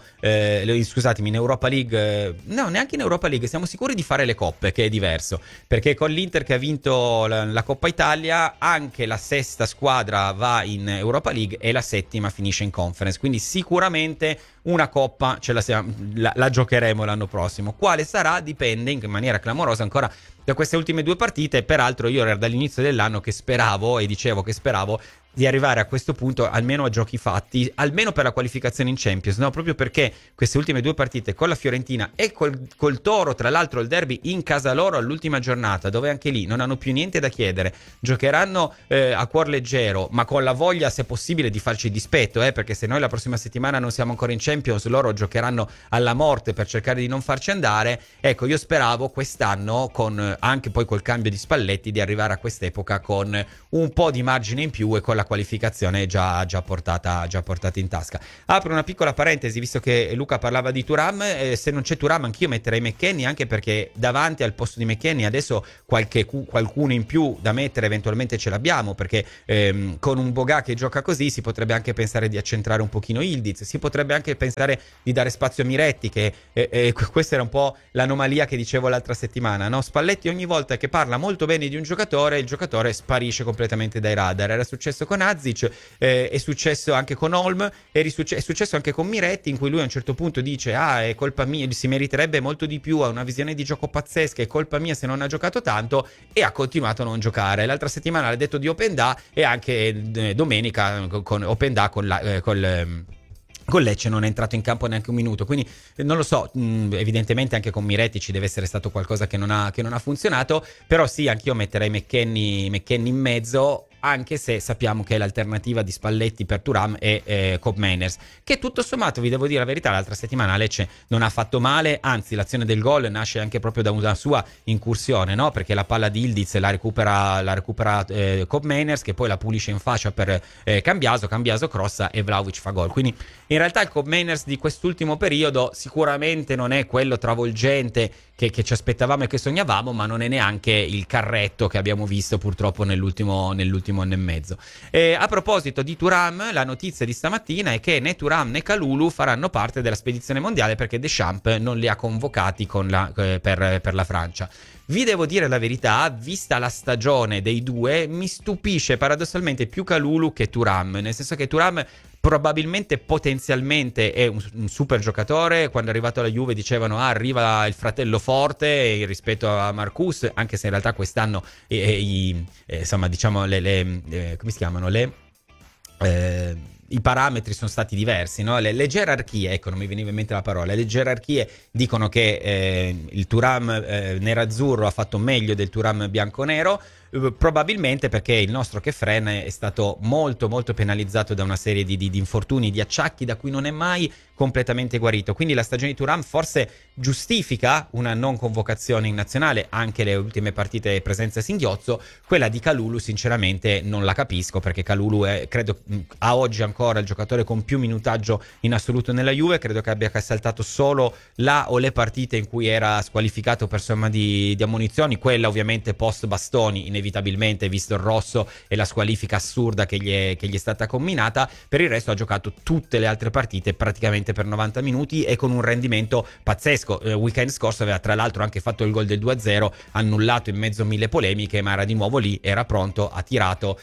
in Europa League, no, neanche in Europa League siamo sicuri di fare le coppe, che è diverso, perché con l'Inter che ha vinto la Coppa Italia, anche la sesta squadra va in Europa League e la settima finisce in Conference, quindi sicuramente una coppa la giocheremo l'anno prossimo. Quale sarà dipende in maniera clamorosa ancora da queste ultime due partite. Peraltro io era dall'inizio dell'anno che speravo e dicevo che speravo di arrivare a questo punto almeno a giochi fatti, almeno per la qualificazione in Champions, no? Proprio perché queste ultime due partite con la Fiorentina e col Toro, tra l'altro il derby in casa loro all'ultima giornata, dove anche lì non hanno più niente da chiedere, giocheranno a cuor leggero, ma con la voglia, se possibile, di farci dispetto, perché se noi la prossima settimana non siamo ancora in Champions, loro giocheranno alla morte per cercare di non farci andare. Ecco, io speravo quest'anno, con anche poi col cambio di Spalletti, di arrivare a quest'epoca con un po' di margine in più e con la qualificazione già portata in tasca. Apro una piccola parentesi, visto che Luca parlava di Thuram, se non c'è Thuram anch'io metterei McKennie, anche perché davanti al posto di McKennie adesso qualcuno in più da mettere eventualmente ce l'abbiamo, perché con un Boga che gioca così si potrebbe anche pensare di accentrare un pochino Yildiz, si potrebbe anche pensare di dare spazio a Miretti, che questa era un po' l'anomalia che dicevo l'altra settimana, no? Spalletti ogni volta che parla molto bene di un giocatore, il giocatore sparisce completamente dai radar. Era successo con Azic, è successo anche con Holm, è successo anche con Miretti, in cui lui a un certo punto dice è colpa mia, si meriterebbe molto di più, ha una visione di gioco pazzesca, è colpa mia se non ha giocato tanto, e ha continuato a non giocare. L'altra settimana l'ha detto di Openda, e anche domenica con Openda con Lecce non è entrato in campo neanche un minuto, quindi non lo so, evidentemente anche con Miretti ci deve essere stato qualcosa che non ha funzionato, però sì, anch'io metterei McKennie in mezzo, anche se sappiamo che l'alternativa di Spalletti per Thuram è Kob Meiners, che tutto sommato, vi devo dire la verità, l'altra settimana Lecce non ha fatto male, anzi l'azione del gol nasce anche proprio da una sua incursione, no? Perché la palla di Yildiz la recupera Kob Meiners, che poi la pulisce in faccia per Cambiaso crossa e Vlahovic fa gol. Quindi in realtà il Kob Meiners di quest'ultimo periodo sicuramente non è quello travolgente che ci aspettavamo e che sognavamo, ma non è neanche il carretto che abbiamo visto purtroppo nell'ultimo anno e mezzo. A proposito di Thuram, la notizia di stamattina è che né Thuram né Kalulu faranno parte della spedizione mondiale, perché Deschamps non li ha convocati per la Francia. Vi devo dire la verità, vista la stagione dei due, mi stupisce paradossalmente più Kalulu che Thuram, nel senso che Thuram probabilmente potenzialmente è un super giocatore. Quando è arrivato alla Juve dicevano arriva il fratello forte rispetto a Marcus, anche se in realtà quest'anno insomma, diciamo come si chiamano, i parametri sono stati diversi, no? Le gerarchie, ecco, non mi veniva in mente la parola, le gerarchie dicono che il Thuram nerazzurro ha fatto meglio del Thuram bianconero, probabilmente perché il nostro Kefren è stato molto molto penalizzato da una serie di infortuni, di acciacchi da cui non è mai completamente guarito. Quindi la stagione di Thuram forse giustifica una non convocazione in nazionale, anche le ultime partite presenza a singhiozzo. Quella di Kalulu sinceramente non la capisco, perché Kalulu è, credo, a oggi ancora il giocatore con più minutaggio in assoluto nella Juve. Credo che abbia saltato solo la o le partite in cui era squalificato per somma di ammonizioni, quella ovviamente post bastoni, inevitabilmente, visto il rosso e la squalifica assurda che gli è stata comminata. Per il resto ha giocato tutte le altre partite praticamente per 90 minuti e con un rendimento pazzesco. Weekend scorso aveva tra l'altro anche fatto il gol del 2-0, annullato in mezzo a mille polemiche, ma era di nuovo lì, era pronto, ha tirato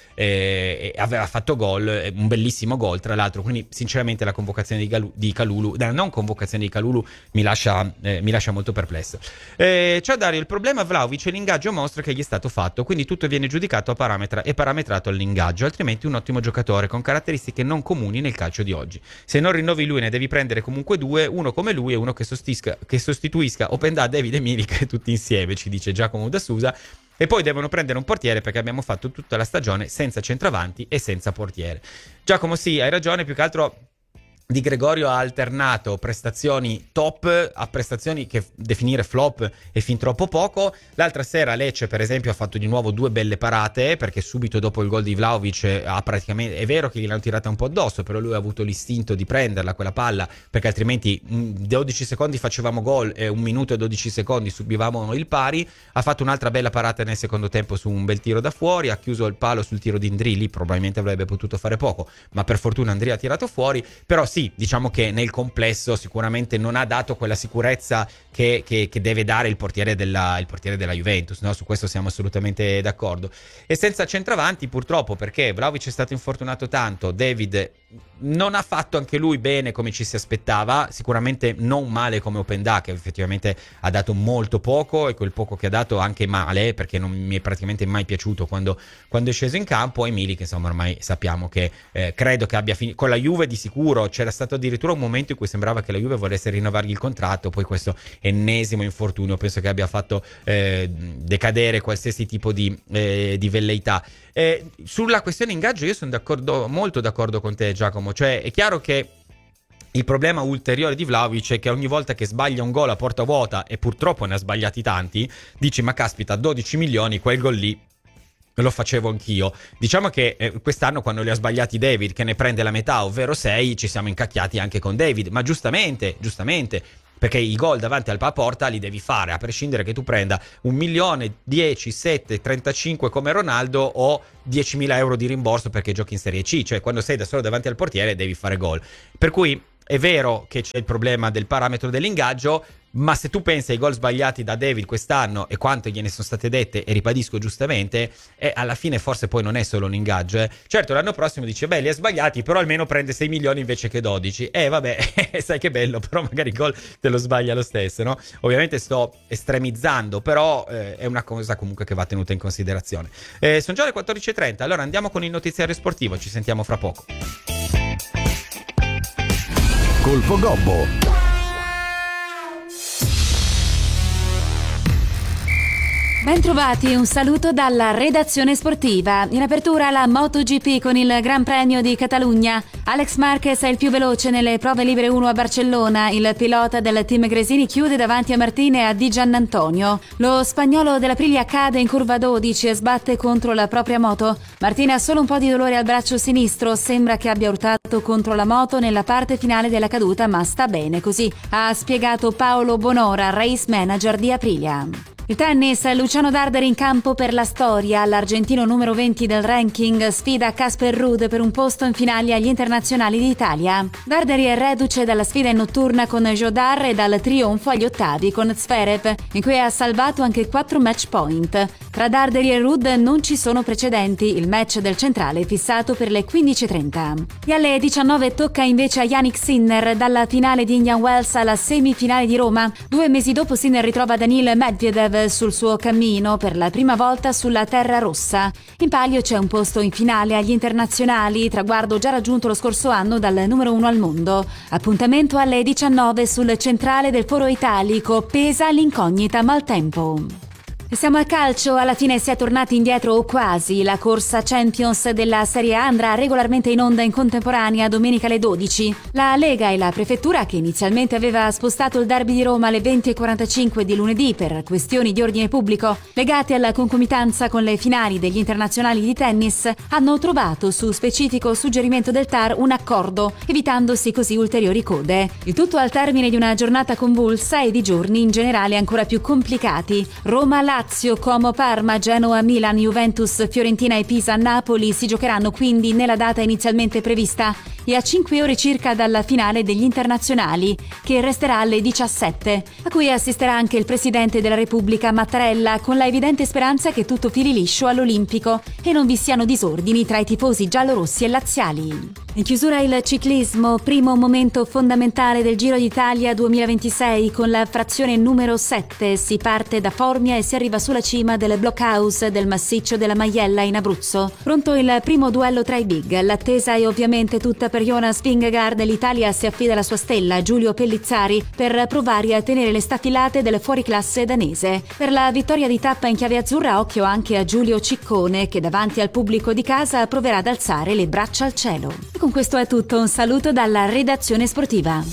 e aveva fatto gol, un bellissimo gol tra l'altro. Quindi sinceramente la convocazione di Kalulu, la non convocazione di Kalulu mi lascia molto perplesso. Ciao Dario, il problema Vlahovic è l'ingaggio mostro che gli è stato fatto, quindi tutto viene giudicato e parametrato all'ingaggio, altrimenti un ottimo giocatore con caratteristiche non comuni nel calcio di oggi. Se non rinnovi lui ne devi prendere comunque due, uno come lui e uno che sostituisca Openda, David e Milik tutti insieme, ci dice Giacomo da Susa. E poi devono prendere un portiere, perché abbiamo fatto tutta la stagione senza centravanti e senza portiere. Giacomo, sì, hai ragione, più che altro Di Gregorio ha alternato prestazioni top a prestazioni che definire flop è fin troppo poco. L'altra sera Lecce per esempio ha fatto di nuovo due belle parate, perché subito dopo il gol di Vlahovic ha praticamente, è vero che gliel'hanno tirata un po' addosso, però lui ha avuto l'istinto di prenderla quella palla, perché altrimenti 12 secondi facevamo gol e 1 minuto e 12 secondi subivamo il pari. Ha fatto un'altra bella parata nel secondo tempo su un bel tiro da fuori, ha chiuso il palo sul tiro di Ndri, lì probabilmente avrebbe potuto fare poco, ma per fortuna Ndri ha tirato fuori. Però sì, diciamo che nel complesso sicuramente non ha dato quella sicurezza che deve dare il portiere della Juventus, no? Su questo siamo assolutamente d'accordo. E senza centravanti purtroppo, perché Vlahovic è stato infortunato tanto, David non ha fatto anche lui bene come ci si aspettava, sicuramente non male come Openda, che effettivamente ha dato molto poco, e quel poco che ha dato anche male, perché non mi è praticamente mai piaciuto quando è sceso in campo. E Milik, insomma, ormai sappiamo che credo che abbia finito con la Juve. Di sicuro c'era stato addirittura un momento in cui sembrava che la Juve volesse rinnovargli il contratto, poi questo ennesimo infortunio penso che abbia fatto decadere qualsiasi tipo di velleità. Sulla questione ingaggio io sono molto d'accordo con te, Giacomo. Cioè è chiaro che il problema ulteriore di Vlahovic è che ogni volta che sbaglia un gol a porta vuota, e purtroppo ne ha sbagliati tanti, dici ma caspita, 12 milioni, quel gol lì lo facevo anch'io. Diciamo che quest'anno, quando li ha sbagliati David, che ne prende la metà, ovvero 6, ci siamo incacchiati anche con David, ma giustamente, perché i gol davanti al porta li devi fare, a prescindere che tu prenda 1 milione, 10, 7, 35 come Ronaldo o 10.000 euro di rimborso perché giochi in Serie C. Cioè, quando sei da solo davanti al portiere devi fare gol. Per cui è vero che c'è il problema del parametro dell'ingaggio, ma se tu pensi ai gol sbagliati da David quest'anno e quante gliene sono state dette, e ribadisco giustamente, alla fine forse poi non è solo un ingaggio. Certo, l'anno prossimo dice, beh, li ha sbagliati, però almeno prende 6 milioni invece che 12. Vabbè, sai che bello, però magari il gol te lo sbaglia lo stesso, no? Ovviamente sto estremizzando, però è una cosa comunque che va tenuta in considerazione. Sono già le 14.30, allora andiamo con il notiziario sportivo, ci sentiamo fra poco. Colpo Gobbo. Bentrovati, un saluto dalla redazione sportiva. In apertura la MotoGP con il Gran Premio di Catalogna. Alex Marquez è il più veloce nelle prove libere 1 a Barcellona. Il pilota del team Gresini chiude davanti a Martin e a Di Giannantonio. Lo spagnolo dell'Aprilia cade in curva 12 e sbatte contro la propria moto. Martin ha solo un po' di dolore al braccio sinistro, sembra che abbia urtato contro la moto nella parte finale della caduta, ma sta bene così, ha spiegato Paolo Bonora, race manager di Aprilia. Il tennis, Luciano Darderi in campo per la storia. L'argentino numero 20 del ranking sfida Casper Ruud per un posto in finale agli internazionali d'Italia. Darderi è reduce dalla sfida in notturna con Jodar e dal trionfo agli ottavi con Zverev, in cui ha salvato anche 4 match point. Tra Darderi e Ruud non ci sono precedenti, il match del centrale è fissato per le 15.30. E alle 19 tocca invece a Yannick Sinner, dalla finale di Indian Wells alla semifinale di Roma. 2 mesi dopo Sinner ritrova Daniil Medvedev sul suo cammino per la prima volta sulla terra rossa. In palio c'è un posto in finale agli internazionali, traguardo già raggiunto lo scorso anno dal numero 1 al mondo. Appuntamento alle 19 sul centrale del Foro Italico, pesa l'incognita maltempo. E siamo al calcio, alla fine si è tornati indietro o quasi. La corsa Champions della Serie A andrà regolarmente in onda in contemporanea domenica alle 12. La Lega e la Prefettura, che inizialmente aveva spostato il derby di Roma alle 20.45 di lunedì per questioni di ordine pubblico legate alla concomitanza con le finali degli internazionali di tennis, hanno trovato, su specifico suggerimento del TAR, un accordo, evitandosi così ulteriori code. Il tutto al termine di una giornata convulsa e di giorni in generale ancora più complicati. Roma-Lazio, Como, Parma, Genoa, Milan, Juventus, Fiorentina e Pisa, Napoli si giocheranno quindi nella data inizialmente prevista e a 5 ore circa dalla finale degli internazionali, che resterà alle 17, a cui assisterà anche il Presidente della Repubblica Mattarella, con la evidente speranza che tutto fili liscio all'Olimpico e non vi siano disordini tra i tifosi giallorossi e laziali. In chiusura il ciclismo, primo momento fondamentale del Giro d'Italia 2026 con la frazione numero 7. Si parte da Formia e si arriva sulla cima del blockhouse del massiccio della Maiella in Abruzzo. Pronto il primo duello tra i big. L'attesa è ovviamente tutta per Jonas Vingegaard. L'Italia si affida alla sua stella Giulio Pellizzari per provare a tenere le staffilate del fuoriclasse danese. Per la vittoria di tappa in chiave azzurra occhio anche a Giulio Ciccone, che davanti al pubblico di casa proverà ad alzare le braccia al cielo. E con questo è tutto, un saluto dalla redazione sportiva.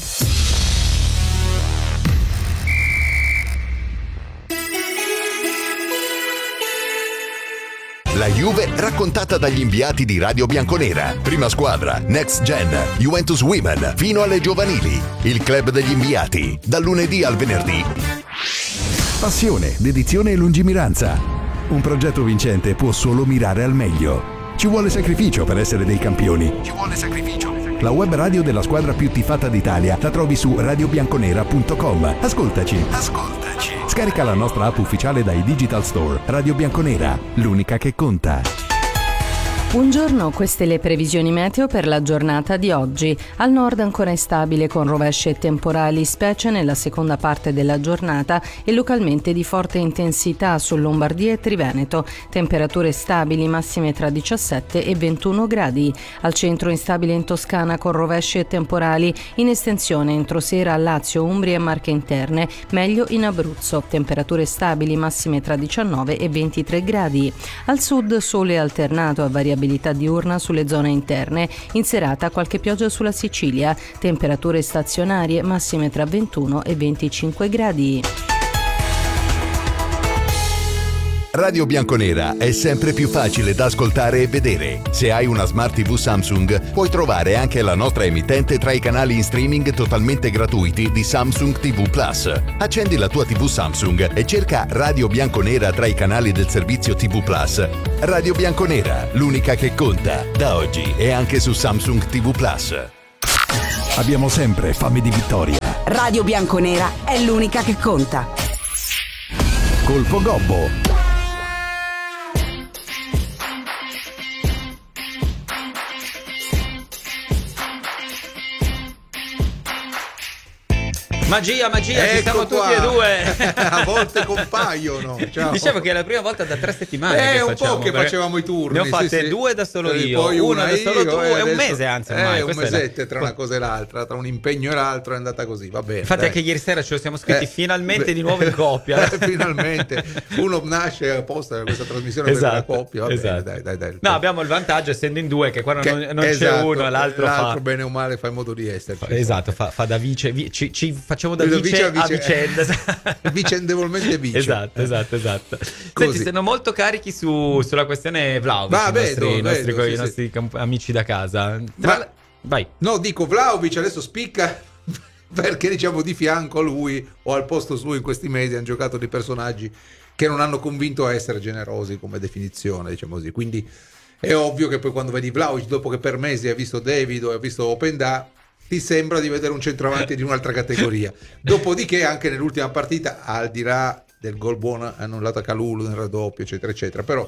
La Juve raccontata dagli inviati di Radio Bianconera. Prima squadra, Next Gen, Juventus Women, fino alle giovanili. Il club degli inviati, dal lunedì al venerdì. Passione, dedizione e lungimiranza. Un progetto vincente può solo mirare al meglio. Ci vuole sacrificio per essere dei campioni. Ci vuole sacrificio. La web radio della squadra più tifata d'Italia la trovi su radiobianconera.com. Ascoltaci. Scarica la nostra app ufficiale dai Digital Store. Radio Bianconera, l'unica che conta. Buongiorno, queste le previsioni meteo per la giornata di oggi. Al nord ancora instabile con rovesci e temporali, specie nella seconda parte della giornata e localmente di forte intensità su Lombardia e Triveneto. Temperature stabili, massime tra 17 e 21 gradi. Al centro instabile in Toscana con rovesci e temporali, in estensione entro sera a Lazio, Umbria e Marche Interne, meglio in Abruzzo. Temperature stabili, massime tra 19 e 23 gradi. Al sud sole alternato a variabilità diurna sulle zone interne, in serata qualche pioggia sulla Sicilia, temperature stazionarie massime tra 21 e 25 gradi. Radio Bianconera è sempre più facile da ascoltare e vedere. Se hai una Smart TV Samsung, puoi trovare anche la nostra emittente tra i canali in streaming totalmente gratuiti di Samsung TV Plus. Accendi la tua TV Samsung e cerca Radio Bianconera tra i canali del servizio TV Plus. Radio Bianconera, l'unica che conta, da oggi e anche su Samsung TV Plus. Abbiamo sempre fame di vittoria. Radio Bianconera è l'unica che conta. Colpo Gobbo. Magia, ci siamo tutti e due. A volte compaiono. Ciao. Diciamo che è la prima volta da 3 settimane che un facciamo, po' che facevamo i turni. Ne ho fatte 2 da solo io, poi una da solo tu e adesso, un mese anzi ormai. Un mesetto tra una cosa e l'altra, tra un impegno e l'altro è andata così, va bene. Infatti anche ieri sera ce lo siamo scritti finalmente di nuovo in coppia. Finalmente uno nasce apposta per questa trasmissione per la coppia, va bene, dai. No, abbiamo il vantaggio essendo in 2 che quando non c'è uno e l'altro fa bene o male fa in modo di esserci. Esatto, fa da vice, ci facciamo da vice a vicenda. Vicendevolmente vice. Esatto. Senti, sono molto carichi sulla questione Vlahovic, i nostri amici da casa. Vai. No, dico Vlahovic adesso spicca perché diciamo di fianco a lui o al posto suo in questi mesi hanno giocato dei personaggi che non hanno convinto a essere generosi come definizione, diciamo così. Quindi è ovvio che poi quando vedi Vlahovic dopo che per mesi hai visto David o hai visto Openda, ti sembra di vedere un centravanti di un'altra categoria. Dopodiché anche nell'ultima partita, al di là del gol buono annullato a Kalulu nel raddoppio eccetera eccetera, però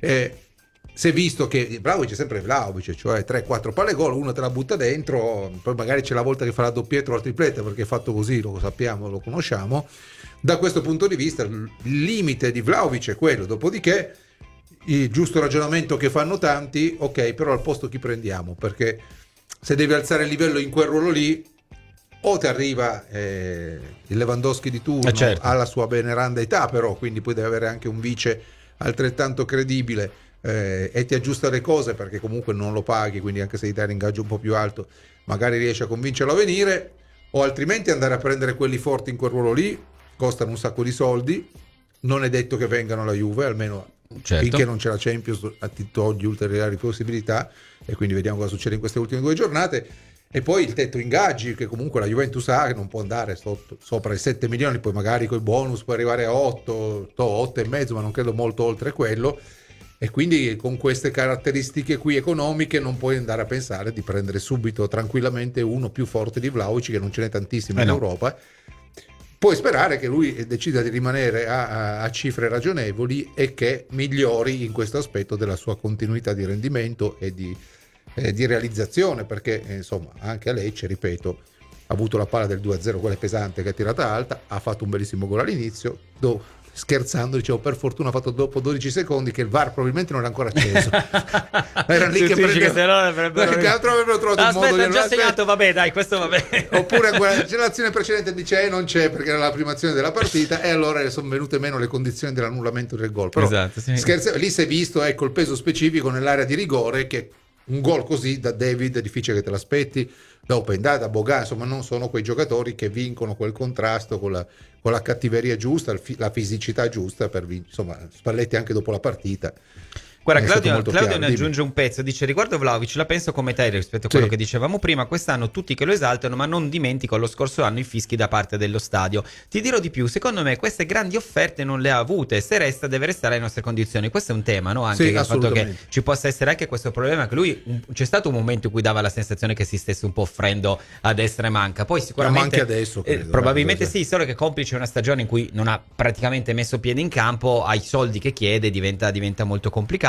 si è visto che Vlahovic è sempre Vlahovic, cioè 3-4 palle gol, uno te la butta dentro, poi magari c'è la volta che fa la doppietta o la tripletta perché è fatto così, lo sappiamo, lo conosciamo. Da questo punto di vista il limite di Vlahovic è quello, dopodiché il giusto ragionamento che fanno tanti, ok, però al posto chi prendiamo? Perché se devi alzare il livello in quel ruolo lì, o ti arriva il Lewandowski di turno, certo, alla sua veneranda età, però quindi poi deve avere anche un vice altrettanto credibile e ti aggiusta le cose perché comunque non lo paghi, quindi anche se gli dai l'ingaggio un po' più alto magari riesci a convincerlo a venire, o altrimenti andare a prendere quelli forti in quel ruolo lì, costano un sacco di soldi, non è detto che vengano alla Juve, almeno finché non c'è la Champions ti togli ulteriori possibilità, e quindi vediamo cosa succede in queste ultime 2 giornate. E poi il tetto ingaggi, che comunque la Juventus ha, che non può andare sopra i 7 milioni, poi magari con i bonus può arrivare a 8 e mezzo, ma non credo molto oltre quello, e quindi con queste caratteristiche qui economiche non puoi andare a pensare di prendere subito tranquillamente uno più forte di Vlahovic, che non ce n'è tantissimo in Europa. Puoi sperare che lui decida di rimanere a cifre ragionevoli e che migliori in questo aspetto della sua continuità di rendimento e di realizzazione, perché insomma anche a Lecce, ripeto, ha avuto la palla del 2-0, quella pesante che ha tirata alta, ha fatto un bellissimo gol all'inizio, scherzando dicevo per fortuna ha fatto dopo 12 secondi che il VAR probabilmente non era ancora acceso. Era lì che altro avrebbero trovato un modo di... già segnato, vabbè dai, questo vabbè. Oppure l'azione precedente dice non c'è perché era la prima azione della partita e allora sono venute meno le condizioni dell'annullamento del gol. Però lì si è visto, ecco, il peso specifico nell'area di rigore, che un gol così da David è difficile che te l'aspetti, da Openda, da Boga, insomma non sono quei giocatori che vincono quel contrasto con la cattiveria giusta, la fisicità giusta per insomma Spalletti anche dopo la partita. Guarda, Claudio ne aggiunge un pezzo, dice: riguardo Vlahovic la penso come te rispetto a quello che dicevamo prima, quest'anno tutti che lo esaltano, ma non dimentico lo scorso anno i fischi da parte dello stadio. Ti dirò di più, secondo me queste grandi offerte non le ha avute, se resta deve restare alle nostre condizioni. Questo è un tema, no? Anche il fatto che ci possa essere anche questo problema, che lui c'è stato un momento in cui dava la sensazione che si stesse un po' offrendo a destra e manca, poi sicuramente ma anche adesso credo, probabilmente sì, solo che complice una stagione in cui non ha praticamente messo piede in campo, ai soldi che chiede diventa molto complicato.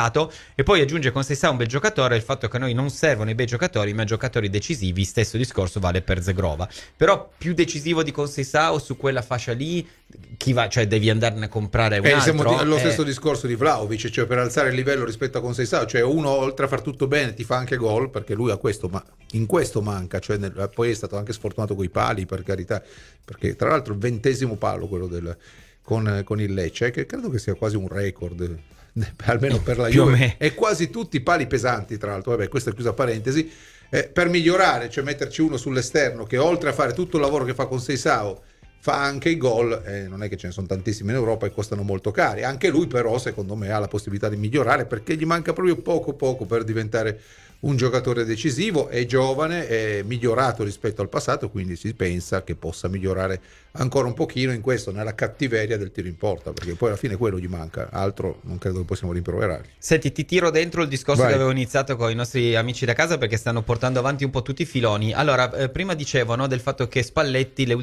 complicato, e poi aggiunge con Seisao un bel giocatore, il fatto che a noi non servono i bei giocatori ma giocatori decisivi, stesso discorso vale per Zegrova, però più decisivo di Seisao su quella fascia lì, chi va, cioè devi andarne a comprare un altro. Lo stesso discorso di Vlahovic, cioè per alzare il livello rispetto a Seisao, cioè uno oltre a far tutto bene ti fa anche gol, perché lui ha questo, ma in questo manca, cioè poi è stato anche sfortunato coi pali, per carità, perché tra l'altro il 20° palo quello con il Lecce, che credo che sia quasi un record almeno per la Juve, e quasi tutti pali pesanti, tra l'altro. Vabbè, questa è chiusa parentesi. Per migliorare, cioè metterci uno sull'esterno che oltre a fare tutto il lavoro che fa con Seisao fa anche i gol, non è che ce ne sono tantissimi in Europa e costano molto cari. Anche lui però secondo me ha la possibilità di migliorare, perché gli manca proprio poco per diventare un giocatore decisivo, è giovane, è migliorato rispetto al passato, quindi si pensa che possa migliorare ancora un pochino in questo, nella cattiveria del tiro in porta, perché poi alla fine quello gli manca, altro non credo che possiamo rimproverargli. Senti, ti tiro dentro il discorso che avevo iniziato con i nostri amici da casa, perché stanno portando avanti un po' tutti i filoni. Allora, prima dicevano del fatto che Spalletti